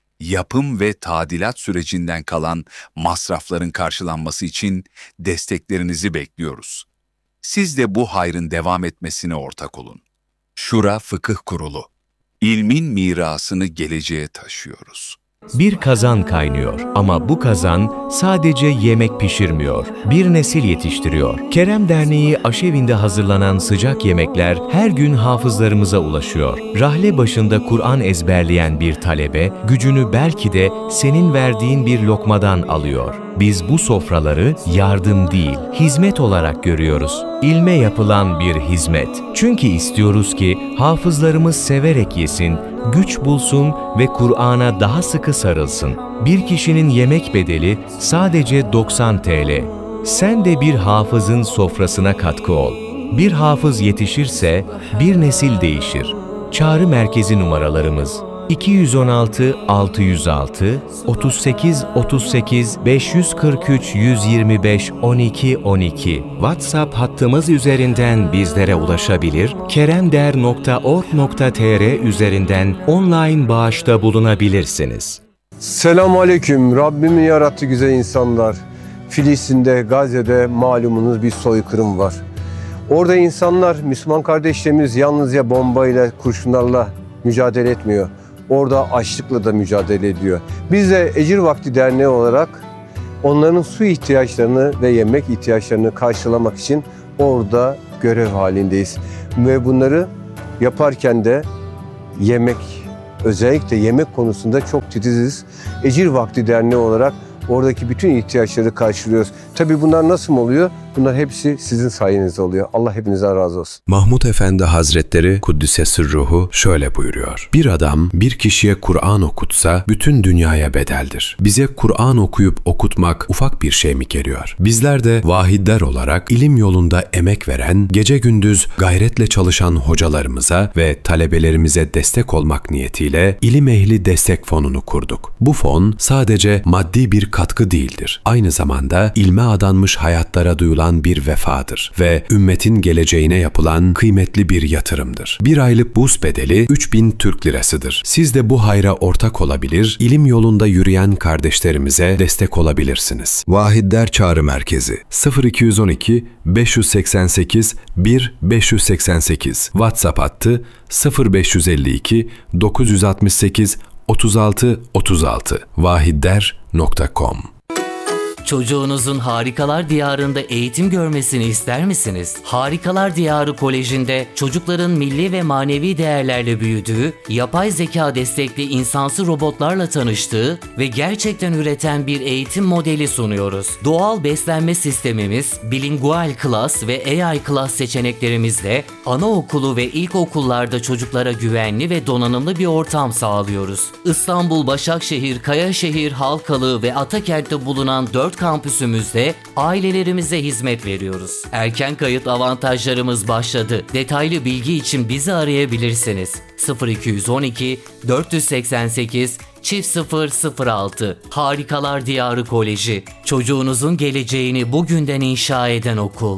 [SPEAKER 10] Yapım ve tadilat sürecinden kalan masrafların karşılanması için desteklerinizi bekliyoruz. Siz de bu hayrın devam etmesine ortak olun. Şura Fıkıh Kurulu. İlmin mirasını geleceğe taşıyoruz.
[SPEAKER 12] Bir kazan kaynıyor ama bu kazan sadece yemek pişirmiyor, bir nesil yetiştiriyor. Kerem Derneği aşevinde hazırlanan sıcak yemekler her gün hafızlarımıza ulaşıyor. Rahle başında Kur'an ezberleyen bir talebe, gücünü belki de senin verdiğin bir lokmadan alıyor. Biz bu sofraları yardım değil, hizmet olarak görüyoruz. İlme yapılan bir hizmet. Çünkü istiyoruz ki hafızlarımız severek yesin, güç bulsun ve Kur'an'a daha sıkı sarılsın. Bir kişinin yemek bedeli sadece doksan TL. Sen de bir hafızın sofrasına katkı ol. Bir hafız yetişirse bir nesil değişir. Çağrı merkezi numaralarımız iki yüz on altı altı yüz altı otuz sekiz otuz sekiz beş yüz kırk üç yüz yirmi beş on iki on iki. WhatsApp hattımız üzerinden bizlere ulaşabilir, keremder nokta org nokta tr üzerinden online bağışta bulunabilirsiniz.
[SPEAKER 13] Selamünaleyküm. Rabbimin yarattığı güzel insanlar. Filistin'de, Gazze'de malumunuz bir soykırım var. Orada insanlar, Müslüman kardeşlerimiz yalnızca bombayla, kurşunlarla mücadele etmiyor. Orada açlıkla da mücadele ediyor. Biz de Ecir Vakti Derneği olarak onların su ihtiyaçlarını ve yemek ihtiyaçlarını karşılamak için orada görev halindeyiz. Ve bunları yaparken de yemek, özellikle yemek konusunda çok titiziz. Ecir Vakti Derneği olarak oradaki bütün ihtiyaçları karşılıyoruz. Tabii bunlar nasıl oluyor? Bunlar hepsi sizin sayenizde oluyor. Allah hepinizden razı olsun.
[SPEAKER 2] Mahmud Efendi Hazretleri Kuddise Sırruhu şöyle buyuruyor. Bir adam bir kişiye Kur'an okutsa bütün dünyaya bedeldir. Bize Kur'an okuyup okutmak ufak bir şey mi geliyor? Bizler de vahidler olarak ilim yolunda emek veren, gece gündüz gayretle çalışan hocalarımıza ve talebelerimize destek olmak niyetiyle İlim Ehli Destek Fonu'nu kurduk. Bu fon sadece maddi bir katkı değildir. Aynı zamanda ilme adanmış hayatlara duyulan bir vefadır ve ümmetin geleceğine yapılan kıymetli bir yatırımdır. Bir aylık burs bedeli üç bin Türk lirasıdır. Siz de bu hayra ortak olabilir, ilim yolunda yürüyen kardeşlerimize destek olabilirsiniz. Vahidler Çağrı Merkezi sıfır iki yüz on iki beş yüz seksen sekiz bir beş yüz seksen sekiz WhatsApp hattı sıfır beş yüz elli iki dokuz yüz altmış sekiz otuz altı otuz altı vahidler nokta com.
[SPEAKER 14] Çocuğunuzun Harikalar Diyarı'nda eğitim görmesini ister misiniz? Harikalar Diyarı Koleji'nde çocukların milli ve manevi değerlerle büyüdüğü, yapay zeka destekli insansı robotlarla tanıştığı ve gerçekten üreten bir eğitim modeli sunuyoruz. Doğal beslenme sistemimiz, bilingual class ve A I class seçeneklerimizle anaokulu ve ilkokullarda çocuklara güvenli ve donanımlı bir ortam sağlıyoruz. İstanbul, Başakşehir, Kayaşehir, Halkalı ve Atakent'te bulunan dört kampüsümüzde ailelerimize hizmet veriyoruz. Erken kayıt avantajlarımız başladı. Detaylı bilgi için bizi arayabilirsiniz. sıfır iki yüz on iki dört yüz seksen sekiz çift sıfır sıfır altı Harikalar Diyarı Koleji. Çocuğunuzun geleceğini bugünden inşa eden okul.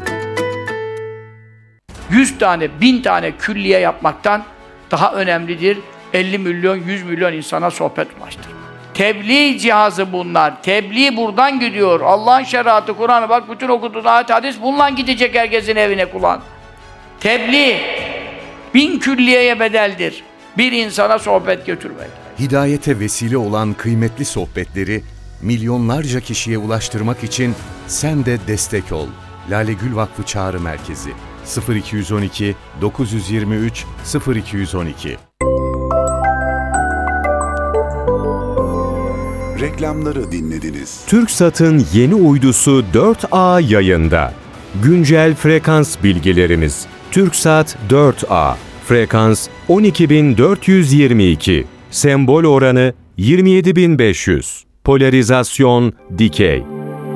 [SPEAKER 1] yüz tane, bin tane külliye yapmaktan daha önemlidir elli milyon, yüz milyon insana sohbet ulaştırmak. Tebliğ cihazı bunlar. Tebliğ buradan gidiyor. Allah'ın şeriatı, Kur'an'ı bak bütün okuduğun ayet hadis bununla gidecek herkesin evine kulağın. Tebliğ bin külliyeye bedeldir. Bir insana sohbet götürmek.
[SPEAKER 2] Hidayete vesile olan kıymetli sohbetleri milyonlarca kişiye ulaştırmak için sen de destek ol. Lale Gül Vakfı Çağrı Merkezi sıfır iki yüz on iki dokuz yüz yirmi üç sıfır iki yüz on iki.
[SPEAKER 15] Reklamları dinlediniz.
[SPEAKER 16] TürkSat'ın yeni uydusu dört A yayında. Güncel frekans bilgilerimiz. TürkSat dört A. Frekans on iki bin dört yüz yirmi iki. Sembol oranı yirmi yedi bin beş yüz. Polarizasyon dikey.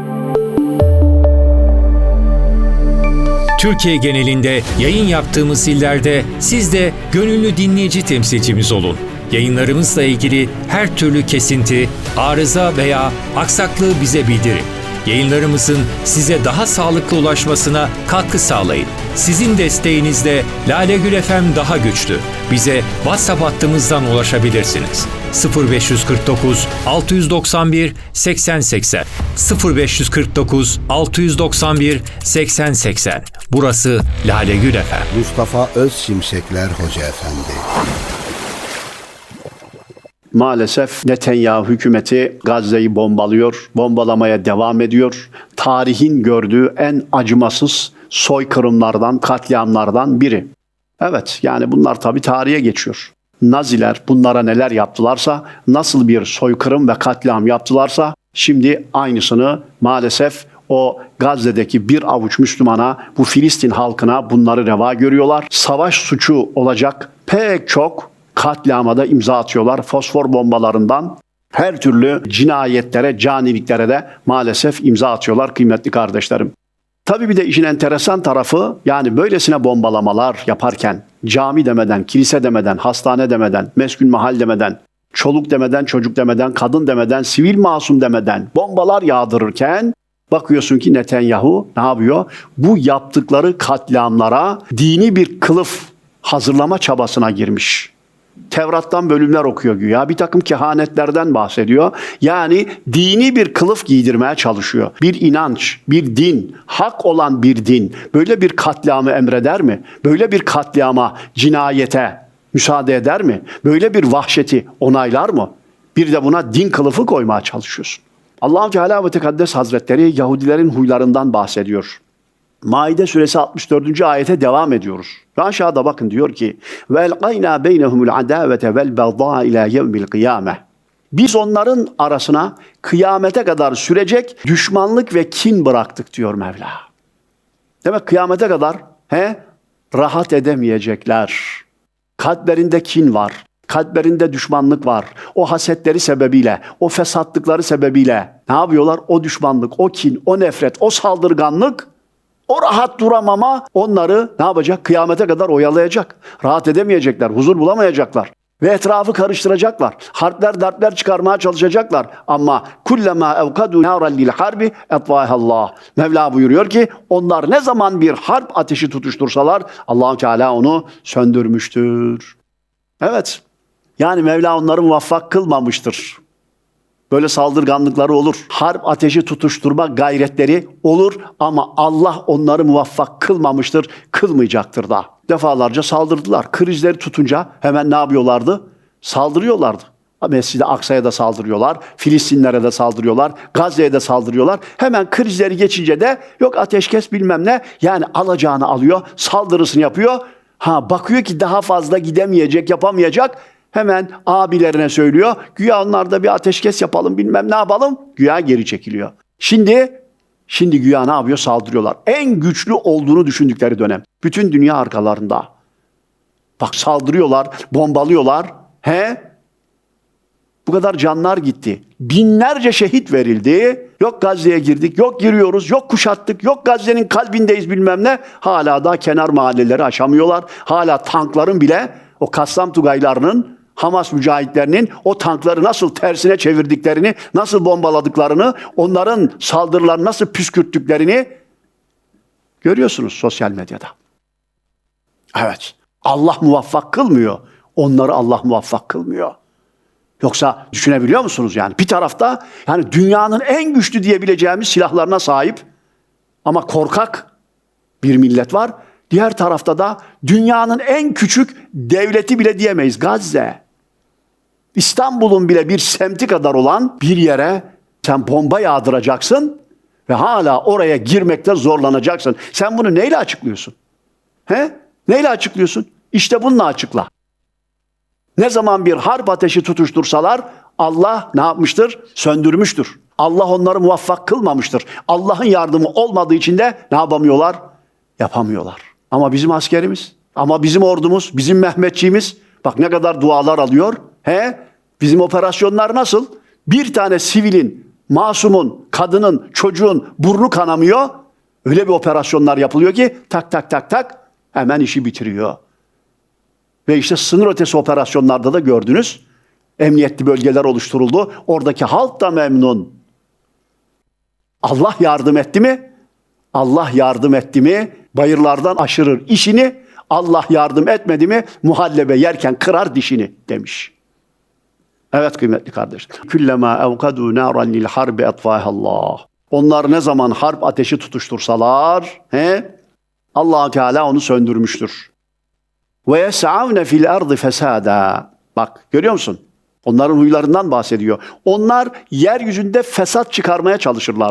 [SPEAKER 5] Türkiye genelinde yayın yaptığımız illerde siz de gönüllü dinleyici temsilcimiz olun. Yayınlarımızla ilgili her türlü kesinti, arıza veya aksaklığı bize bildirin. Yayınlarımızın size daha sağlıklı ulaşmasına katkı sağlayın. Sizin desteğinizle Lale Gül F M daha güçlü. Bize WhatsApp hattımızdan ulaşabilirsiniz. sıfır beş kırk dokuz altı doksan bir seksen seksen sıfır beş kırk dokuz altı doksan bir seksen seksen. Burası Lale Gül F M.
[SPEAKER 15] Mustafa Özşimşekler Hoca Efendi.
[SPEAKER 17] Maalesef Netanyahu hükümeti Gazze'yi bombalıyor, bombalamaya devam ediyor. Tarihin gördüğü en acımasız soykırımlardan, katliamlardan biri. Evet, yani bunlar tabii tarihe geçiyor. Naziler bunlara neler yaptılarsa, nasıl bir soykırım ve katliam yaptılarsa, şimdi aynısını maalesef o Gazze'deki bir avuç Müslümana, bu Filistin halkına bunları reva görüyorlar. Savaş suçu olacak pek çok katliama da imza atıyorlar. Fosfor bombalarından her türlü cinayetlere, caniliklere de maalesef imza atıyorlar kıymetli kardeşlerim. Tabii bir de işin enteresan tarafı, yani böylesine bombalamalar yaparken, cami demeden, kilise demeden, hastane demeden, meskun mahal demeden, çoluk demeden, çocuk demeden, kadın demeden, sivil masum demeden bombalar yağdırırken bakıyorsun ki Netanyahu ne yapıyor? Bu yaptıkları katliamlara dini bir kılıf hazırlama çabasına girmiş. Tevrat'tan bölümler okuyor güya. Bir takım kehanetlerden bahsediyor. Yani dini bir kılıf giydirmeye çalışıyor. Bir inanç, bir din, hak olan bir din böyle bir katliamı emreder mi? Böyle bir katliama, cinayete müsaade eder mi? Böyle bir vahşeti onaylar mı? Bir de buna din kılıfı koymaya çalışıyorsun. Allah-u Teala ve Tekaddes Hazretleri Yahudilerin huylarından bahsediyor. Maide suresi altmış dördüncü ayete devam ediyoruz. Ve aşağıda bakın diyor ki وَاَلْقَيْنَا بَيْنَهُمُ الْعَدَاوَةَ وَالْبَغْضَاءَ اِلَى يَوْمِ الْقِيَامَةِ Biz onların arasına kıyamete kadar sürecek düşmanlık ve kin bıraktık diyor Mevla. Demek kıyamete kadar he, rahat edemeyecekler. Kalplerinde kin var. Kalplerinde düşmanlık var. O hasetleri sebebiyle, o fesatlıkları sebebiyle ne yapıyorlar? O düşmanlık, o kin, o nefret, o saldırganlık, o rahat duramama onları ne yapacak? Kıyamete kadar oyalayacak. Rahat edemeyecekler, huzur bulamayacaklar. Ve etrafı karıştıracaklar. Harpler, dertler çıkarmaya çalışacaklar. Ama kullama evkadu naran lil harbi etvahallah. Mevla buyuruyor ki onlar ne zaman bir harp ateşi tutuştursalar Allah-u Teala onu söndürmüştür. Evet. Yani Mevla onları muvaffak kılmamıştır. Böyle saldırganlıkları olur. Harp ateşi tutuşturma gayretleri olur ama Allah onları muvaffak kılmamıştır, kılmayacaktır da. Defalarca saldırdılar. Krizleri tutunca hemen ne yapıyorlardı? Saldırıyorlardı. Mescid-i Aksa'ya da saldırıyorlar, Filistinlere de saldırıyorlar, Gazze'ye de saldırıyorlar. Hemen krizleri geçince de yok ateşkes bilmem ne, yani alacağını alıyor, saldırısını yapıyor. Ha bakıyor ki daha fazla gidemeyecek, yapamayacak. Hemen abilerine söylüyor. Güya onlar da bir ateşkes yapalım bilmem ne yapalım. Güya geri çekiliyor. Şimdi şimdi güya ne yapıyor? Saldırıyorlar. En güçlü olduğunu düşündükleri dönem. Bütün dünya arkalarında. Bak saldırıyorlar, bombalıyorlar. He? Bu kadar canlar gitti. Binlerce şehit verildi. Yok Gazze'ye girdik, yok giriyoruz, yok kuşattık, yok Gazze'nin kalbindeyiz bilmem ne. Hala da kenar mahalleleri aşamıyorlar. Hala tankların bile o Kassam Tugaylarının, Hamas mücahitlerinin o tankları nasıl tersine çevirdiklerini, nasıl bombaladıklarını, onların saldırılarını nasıl püskürttüklerini görüyorsunuz sosyal medyada. Evet, Allah muvaffak kılmıyor. Onları Allah muvaffak kılmıyor. Yoksa düşünebiliyor musunuz yani? Bir tarafta yani dünyanın en güçlü diyebileceğimiz silahlarına sahip ama korkak bir millet var. Diğer tarafta da dünyanın en küçük devleti bile diyemeyiz. Gazze. İstanbul'un bile bir semti kadar olan bir yere sen bomba yağdıracaksın ve hala oraya girmekte zorlanacaksın. Sen bunu neyle açıklıyorsun? He? Neyle açıklıyorsun? İşte bununla açıkla. Ne zaman bir harp ateşi tutuştursalar Allah ne yapmıştır? Söndürmüştür. Allah onları muvaffak kılmamıştır. Allah'ın yardımı olmadığı için de ne yapamıyorlar? Yapamıyorlar. Ama bizim askerimiz, ama bizim ordumuz, bizim Mehmetçiğimiz bak ne kadar dualar alıyor. He? Bizim operasyonlar nasıl? Bir tane sivilin, masumun, kadının, çocuğun burnu kanamıyor. Öyle bir operasyonlar yapılıyor ki tak tak tak tak hemen işi bitiriyor. Ve işte sınır ötesi operasyonlarda da gördünüz. Emniyetli bölgeler oluşturuldu. Oradaki halk da memnun. Allah yardım etti mi? Allah yardım etti mi? Bayırlardan aşırır işini. Allah yardım etmedi mi? Muhallebe yerken kırar dişini demiş. Evet kıymetli kardeşler. Küllema evkadu naran lil harbi etvahallah. Onlar ne zaman harp ateşi tutuştursalar, he? Allah Teala onu söndürmüştür. Ve yes'avne fil ardı fesada. Bak görüyor musun? Onların huylarından bahsediyor. Onlar yeryüzünde fesat çıkarmaya çalışırlar.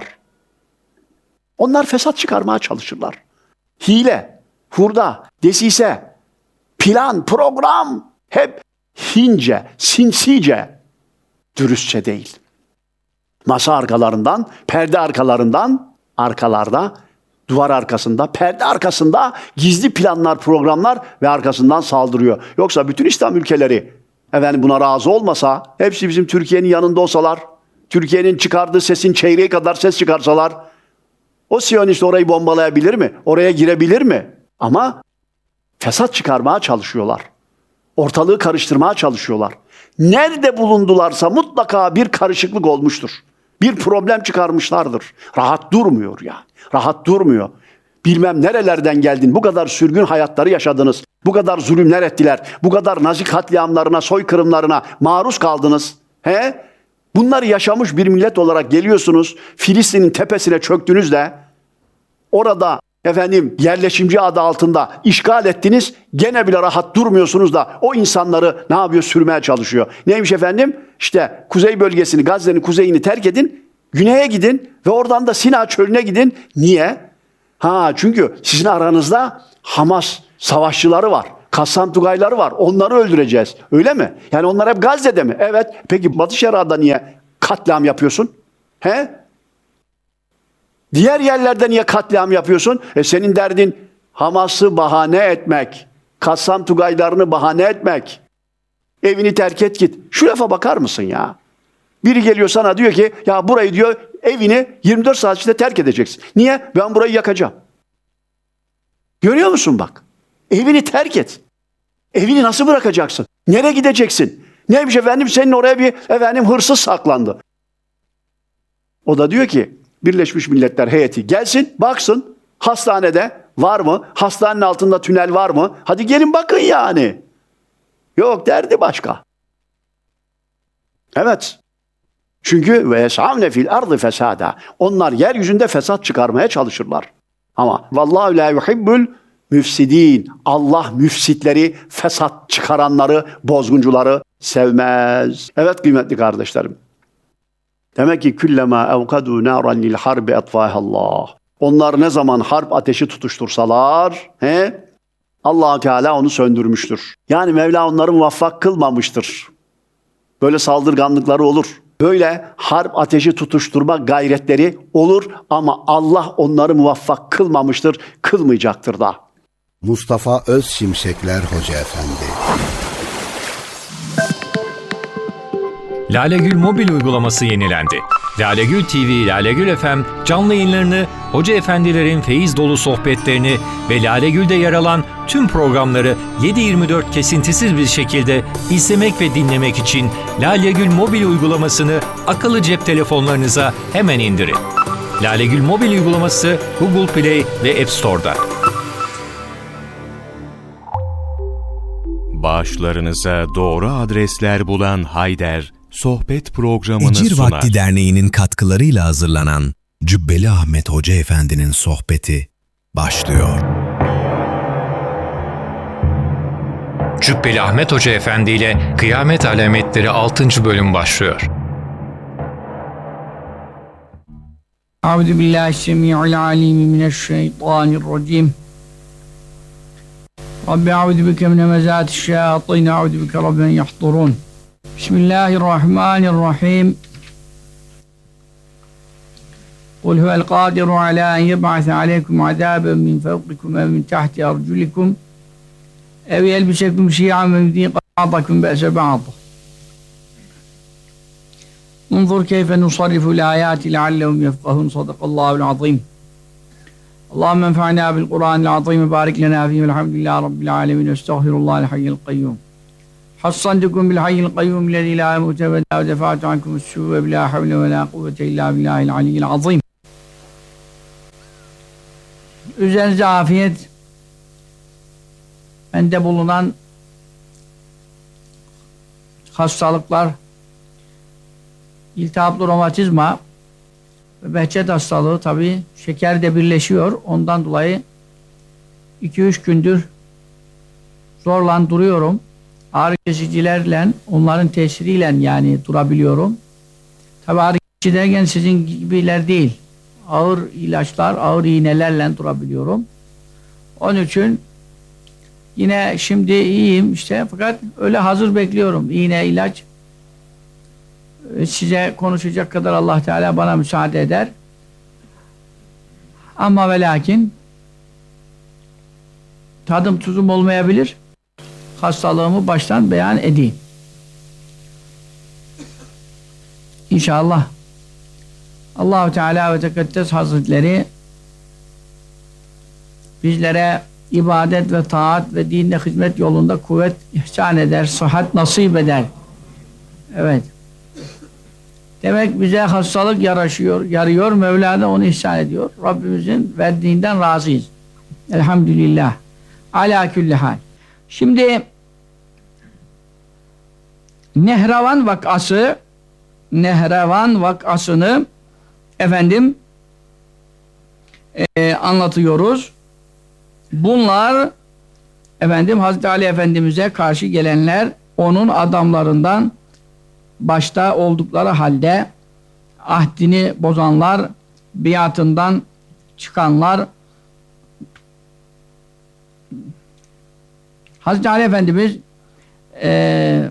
[SPEAKER 17] Onlar fesat çıkarmaya çalışırlar. Hile, hurda, desise, plan, program hep hince, sinsice, dürüstçe değil. Masa arkalarından, perde arkalarından, arkalarda, duvar arkasında, perde arkasında gizli planlar, programlar ve arkasından saldırıyor. Yoksa bütün İslam ülkeleri efendim buna razı olmasa, hepsi bizim Türkiye'nin yanında olsalar, Türkiye'nin çıkardığı sesin çeyreği kadar ses çıkarsalar, o Siyonist orayı bombalayabilir mi? Oraya girebilir mi? Ama fesat çıkarmaya çalışıyorlar. Ortalığı karıştırmaya çalışıyorlar. Nerede bulundularsa mutlaka bir karışıklık olmuştur. Bir problem çıkarmışlardır. Rahat durmuyor ya. Rahat durmuyor. Bilmem nerelerden geldin, bu kadar sürgün hayatları yaşadınız. Bu kadar zulümler ettiler. Bu kadar Nazi katliamlarına, soykırımlarına maruz kaldınız. He? Bunları yaşamış bir millet olarak geliyorsunuz. Filistin'in tepesine çöktünüz de orada efendim yerleşimci adı altında işgal ettiniz. Gene bile rahat durmuyorsunuz da o insanları ne yapıyor? Sürmeye çalışıyor. Neymiş efendim? İşte kuzey bölgesini, Gazze'nin kuzeyini terk edin. Güneye gidin ve oradan da Sina çölüne gidin. Niye? Ha çünkü sizin aranızda Hamas savaşçıları var. Kassam Tugayları var. Onları öldüreceğiz. Öyle mi? Yani onlar hep Gazze'de mi? Evet. Peki Batı Şeria'da niye katliam yapıyorsun? He? Diğer yerlerde niye katliam yapıyorsun? E senin derdin Hamas'ı bahane etmek. Kassam Tugaylarını bahane etmek. Evini terk et git. Şu lafa bakar mısın ya? Biri geliyor sana diyor ki ya burayı diyor evini yirmi dört saat içinde terk edeceksin. Niye? Ben burayı yakacağım. Görüyor musun bak? Evini terk et. Evini nasıl bırakacaksın? Nereye gideceksin? Neymiş efendim senin oraya bir efendim hırsız saklandı. O da diyor ki Birleşmiş Milletler heyeti gelsin baksın hastanede var mı? Hastanenin altında tünel var mı? Hadi gelin bakın yani. Yok derdi başka. Evet. Çünkü ve yes'avne fil ardı fesada. Onlar yeryüzünde fesat çıkarmaya çalışırlar. Ama vallahu la yuhibbul müfsidin. Allah müfsitleri, fesat çıkaranları, bozguncuları sevmez. Evet kıymetli kardeşlerim. Demek ki küllema evkadu naran lil harbi etfahallah. Onlar ne zaman harp ateşi tutuştursalar, he? Allah Teala onu söndürmüştür. Yani Mevla onları muvaffak kılmamıştır. Böyle saldırganlıkları olur. Böyle harp ateşi tutuşturma gayretleri olur ama Allah onları muvaffak kılmamıştır, kılmayacaktır da.
[SPEAKER 15] Mustafa Özşimşekler Hoca Efendi.
[SPEAKER 5] Lale Gül mobil uygulaması yenilendi. Lale Gül T V, Lale Gül F M canlı yayınlarını, hoca efendilerin feyiz dolu sohbetlerini ve Lale Gül'de yer alan tüm programları yedi yirmi dört kesintisiz bir şekilde izlemek ve dinlemek için Lale Gül mobil uygulamasını akıllı cep telefonlarınıza hemen indirin. Lale Gül mobil uygulaması Google Play ve App Store'da.
[SPEAKER 16] Bağışlarınıza doğru adresler bulan Hayder, sohbet programını
[SPEAKER 8] Ecir
[SPEAKER 16] sunar.
[SPEAKER 8] Vakti Derneği'nin katkılarıyla hazırlanan Cübbeli Ahmet Hoca Efendi'nin sohbeti başlıyor.
[SPEAKER 5] Cübbeli Ahmet Hoca Efendi ile Kıyamet Alametleri altıncı bölüm başlıyor.
[SPEAKER 1] Euzubillahimineşşeytanirracim. Rabbi a'udhu bike min hemezati'ş-şeyatin, a'udhu bike rabben yahdurun. Bismillahirrahmanirrahim. Kul huvel kadiru ala en yeb'ase aleykum azaben min fevkikum ev min tahti arculikum ev yelbisekum şi'an ve yudîqa ba'dakum be'se ba'd. Unzur keyfe nusarrifu l-âyâti leallehum yefkahun. Sadakallâhu'l azîm. Allahümme enfa'nâ bil Kur'ânil azîm ve bârik lenâ fîhî velhamdülillâhi rabbil âlemîn. Estağfirullâhel hayyul kayyum. Hassantukum bil hayyil kayyum lezî lâ yemûte ve lâ defâtu ankumus sû'e ve lâ havle ve lâ kuvvete illâ billâhil aliyyil azîm. Üzerinize afiyet. Bende bulunan hastalıklar, iltihaplı romatizma ve behçet hastalığı, tabi şeker de birleşiyor. Ondan dolayı iki üç gündür zorla duruyorum. Ağrı kesicilerle, onların tesiriyle yani durabiliyorum. Tabi ağrı kesici derken sizin gibiler değil. Ağır ilaçlar, ağır iğnelerle durabiliyorum. Onun için yine şimdi iyiyim işte, fakat öyle hazır bekliyorum. İğne, ilaç. Size konuşacak kadar Allah Teala bana müsaade eder. Ama ve lakin tadım tuzum olmayabilir. Hastalığımı baştan beyan edeyim. İnşallah Allah-u Teala ve Tekaddes Hazretleri bizlere ibadet ve taat ve dinde hizmet yolunda kuvvet ihsan eder, sıhhat nasip eder. Evet. Demek bize hastalık yaraşıyor, yarıyor. Mevla da onu ihsan ediyor. Rabbimizin verdiğinden razıyız. Elhamdülillah. Ala külli hal. Şimdi Nehravan vakası Nehravan vakasını efendim e, anlatıyoruz. Bunlar efendim Hazreti Ali Efendimiz'e karşı gelenler, onun adamlarından başta oldukları halde ahdini bozanlar, biatından çıkanlar, Hazreti Ali Efendimiz e,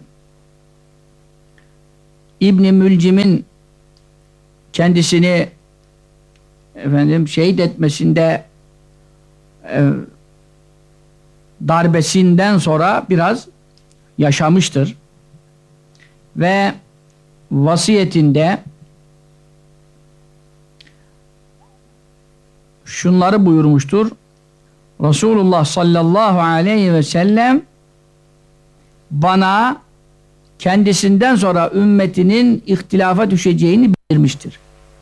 [SPEAKER 1] İbn-i Mülcim'in kendisini efendim şehit etmesinde e, darbesinden sonra biraz yaşamıştır. Ve vasiyetinde şunları buyurmuştur. Resulullah sallallahu aleyhi ve sellem bana kendisinden sonra ümmetinin ihtilafa düşeceğini bildirmiştir.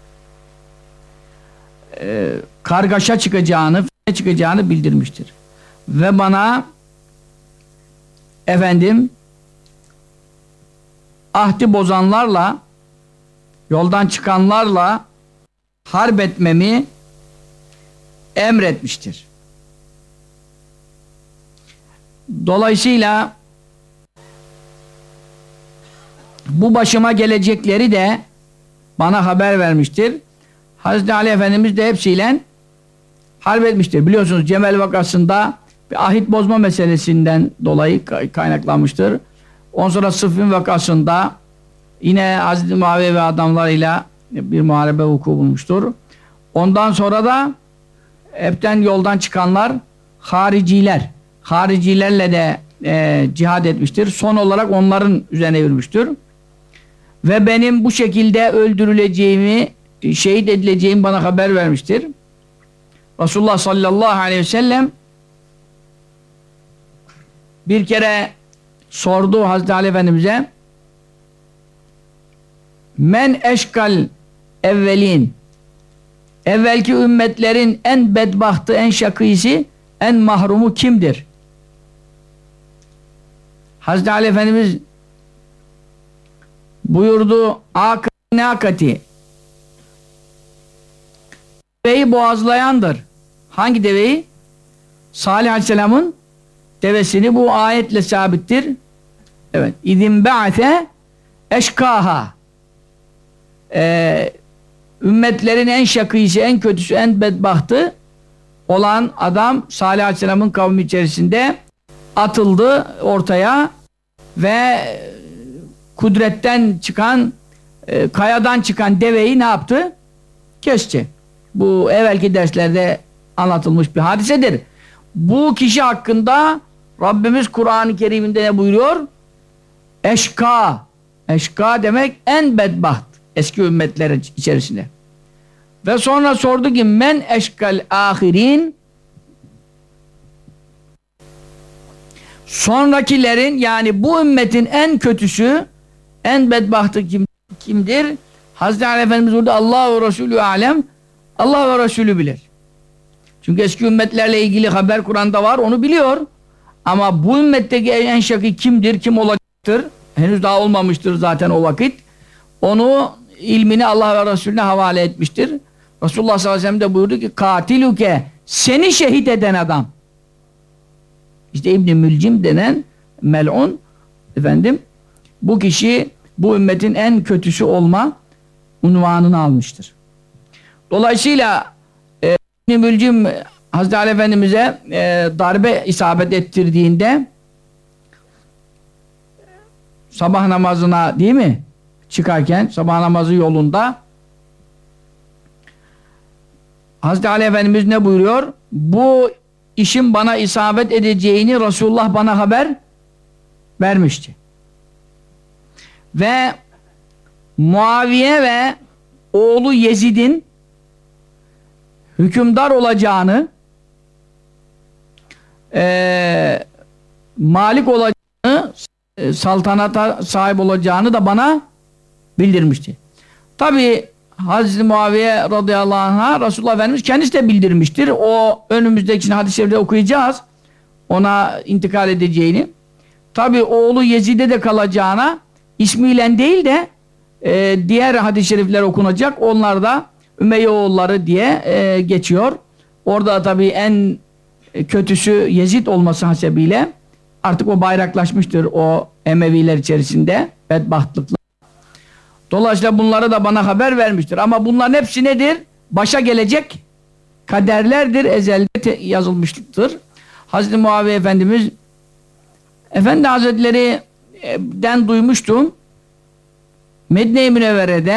[SPEAKER 1] Ee, kargaşa çıkacağını, fitne çıkacağını bildirmiştir. Ve bana efendim ahdi bozanlarla, yoldan çıkanlarla harp etmemi emretmiştir. Dolayısıyla bu başıma gelecekleri de bana haber vermiştir. Hazreti Ali Efendimiz de hepsiyle harp etmiştir. Biliyorsunuz Cemel vakasında bir ahit bozma meselesinden dolayı kaynaklanmıştır. Ondan sonra Sıffin vakasında yine Hazreti Muaviye ve adamlarıyla bir muharebe vuku bulmuştur. Ondan sonra da hepten yoldan çıkanlar hariciler. Haricilerle de e, cihad etmiştir. Son olarak onların üzerine yürümüştür. Ve benim bu şekilde öldürüleceğimi, şehit edileceğimi bana haber vermiştir. Resulullah sallallahu aleyhi ve sellem bir kere sordu Hazreti Ali Efendimiz'e, men eşkal evvelin, evvelki ümmetlerin en bedbahtı, en şakisi, en mahrumu kimdir? Hazreti Ali Efendimiz buyurdu, akati, deveyi boğazlayandır. Hangi deveyi? Salih Aleyhisselam'ın devesini, bu ayetle sabittir. Evet. İzin ba'te eşkaha. Ee, ümmetlerin en şakisi, en kötüsü, en bedbahtı olan adam Salih Aleyhisselam'ın kavmi içerisinde atıldı ortaya ve kudretten çıkan, e, kayadan çıkan deveyi ne yaptı? Kesti. Bu evvelki derslerde anlatılmış bir hadisedir. Bu kişi hakkında Rabbimiz Kur'an-ı Kerim'inde ne buyuruyor? Eşka. Eşka demek en bedbaht eski ümmetlerin içerisinde. Ve sonra sordu ki men eşkal ahirin, sonrakilerin, yani bu ümmetin en kötüsü, en bedbahtı kim, kimdir? Hazreti Ali Efendimiz burada Allah ve Resulü alem, Allah ve Resulü bilir. Çünkü eski ümmetlerle ilgili haber Kur'an'da var, onu biliyor. Ama bu ümmetteki en şakî kimdir, kim olacaktır? Henüz daha olmamıştır zaten o vakit. Onu, ilmini Allah ve Resulüne havale etmiştir. Resulullah sallallahu aleyhi ve sellem de buyurdu ki katiluke, seni şehit eden adam. İşte İbn-i Mülcim denen mel'un, efendim, bu kişi bu ümmetin en kötüsü olma unvanını almıştır. Dolayısıyla e, İbn-i Mülcim Hazreti Ali Efendimiz'e e, darbe isabet ettirdiğinde sabah namazına, değil mi? Çıkarken sabah namazı yolunda Hazreti Ali Efendimiz ne buyuruyor? Bu işin bana isabet edeceğini Resulullah bana haber vermişti. Ve Muaviye ve oğlu Yezid'in hükümdar olacağını, e, malik olacağını, e, saltanata sahip olacağını da bana bildirmişti. Tabi Hazreti Muaviye radıyallahu anh'a Resulullah Efendimiz kendisi de bildirmiştir. O önümüzdeki hadis-i şerifte okuyacağız. Ona intikal edeceğini. Tabi oğlu Yezid'e de kalacağına, ismiyle değil de e, diğer hadis-i şerifler okunacak. Onlar da Ümeyye oğulları diye e, geçiyor. Orada tabi en kötüsü Yezid olması hasebiyle artık o bayraklaşmıştır o Emeviler içerisinde bedbahtlıkla. Dolayısıyla bunları da bana haber vermiştir. Ama bunların hepsi nedir? Başa gelecek kaderlerdir. Ezelde yazılmıştır. Hazreti Muaviye Efendimiz Efendi Hazretleri'den duymuştum. Medine-i Münevvere'de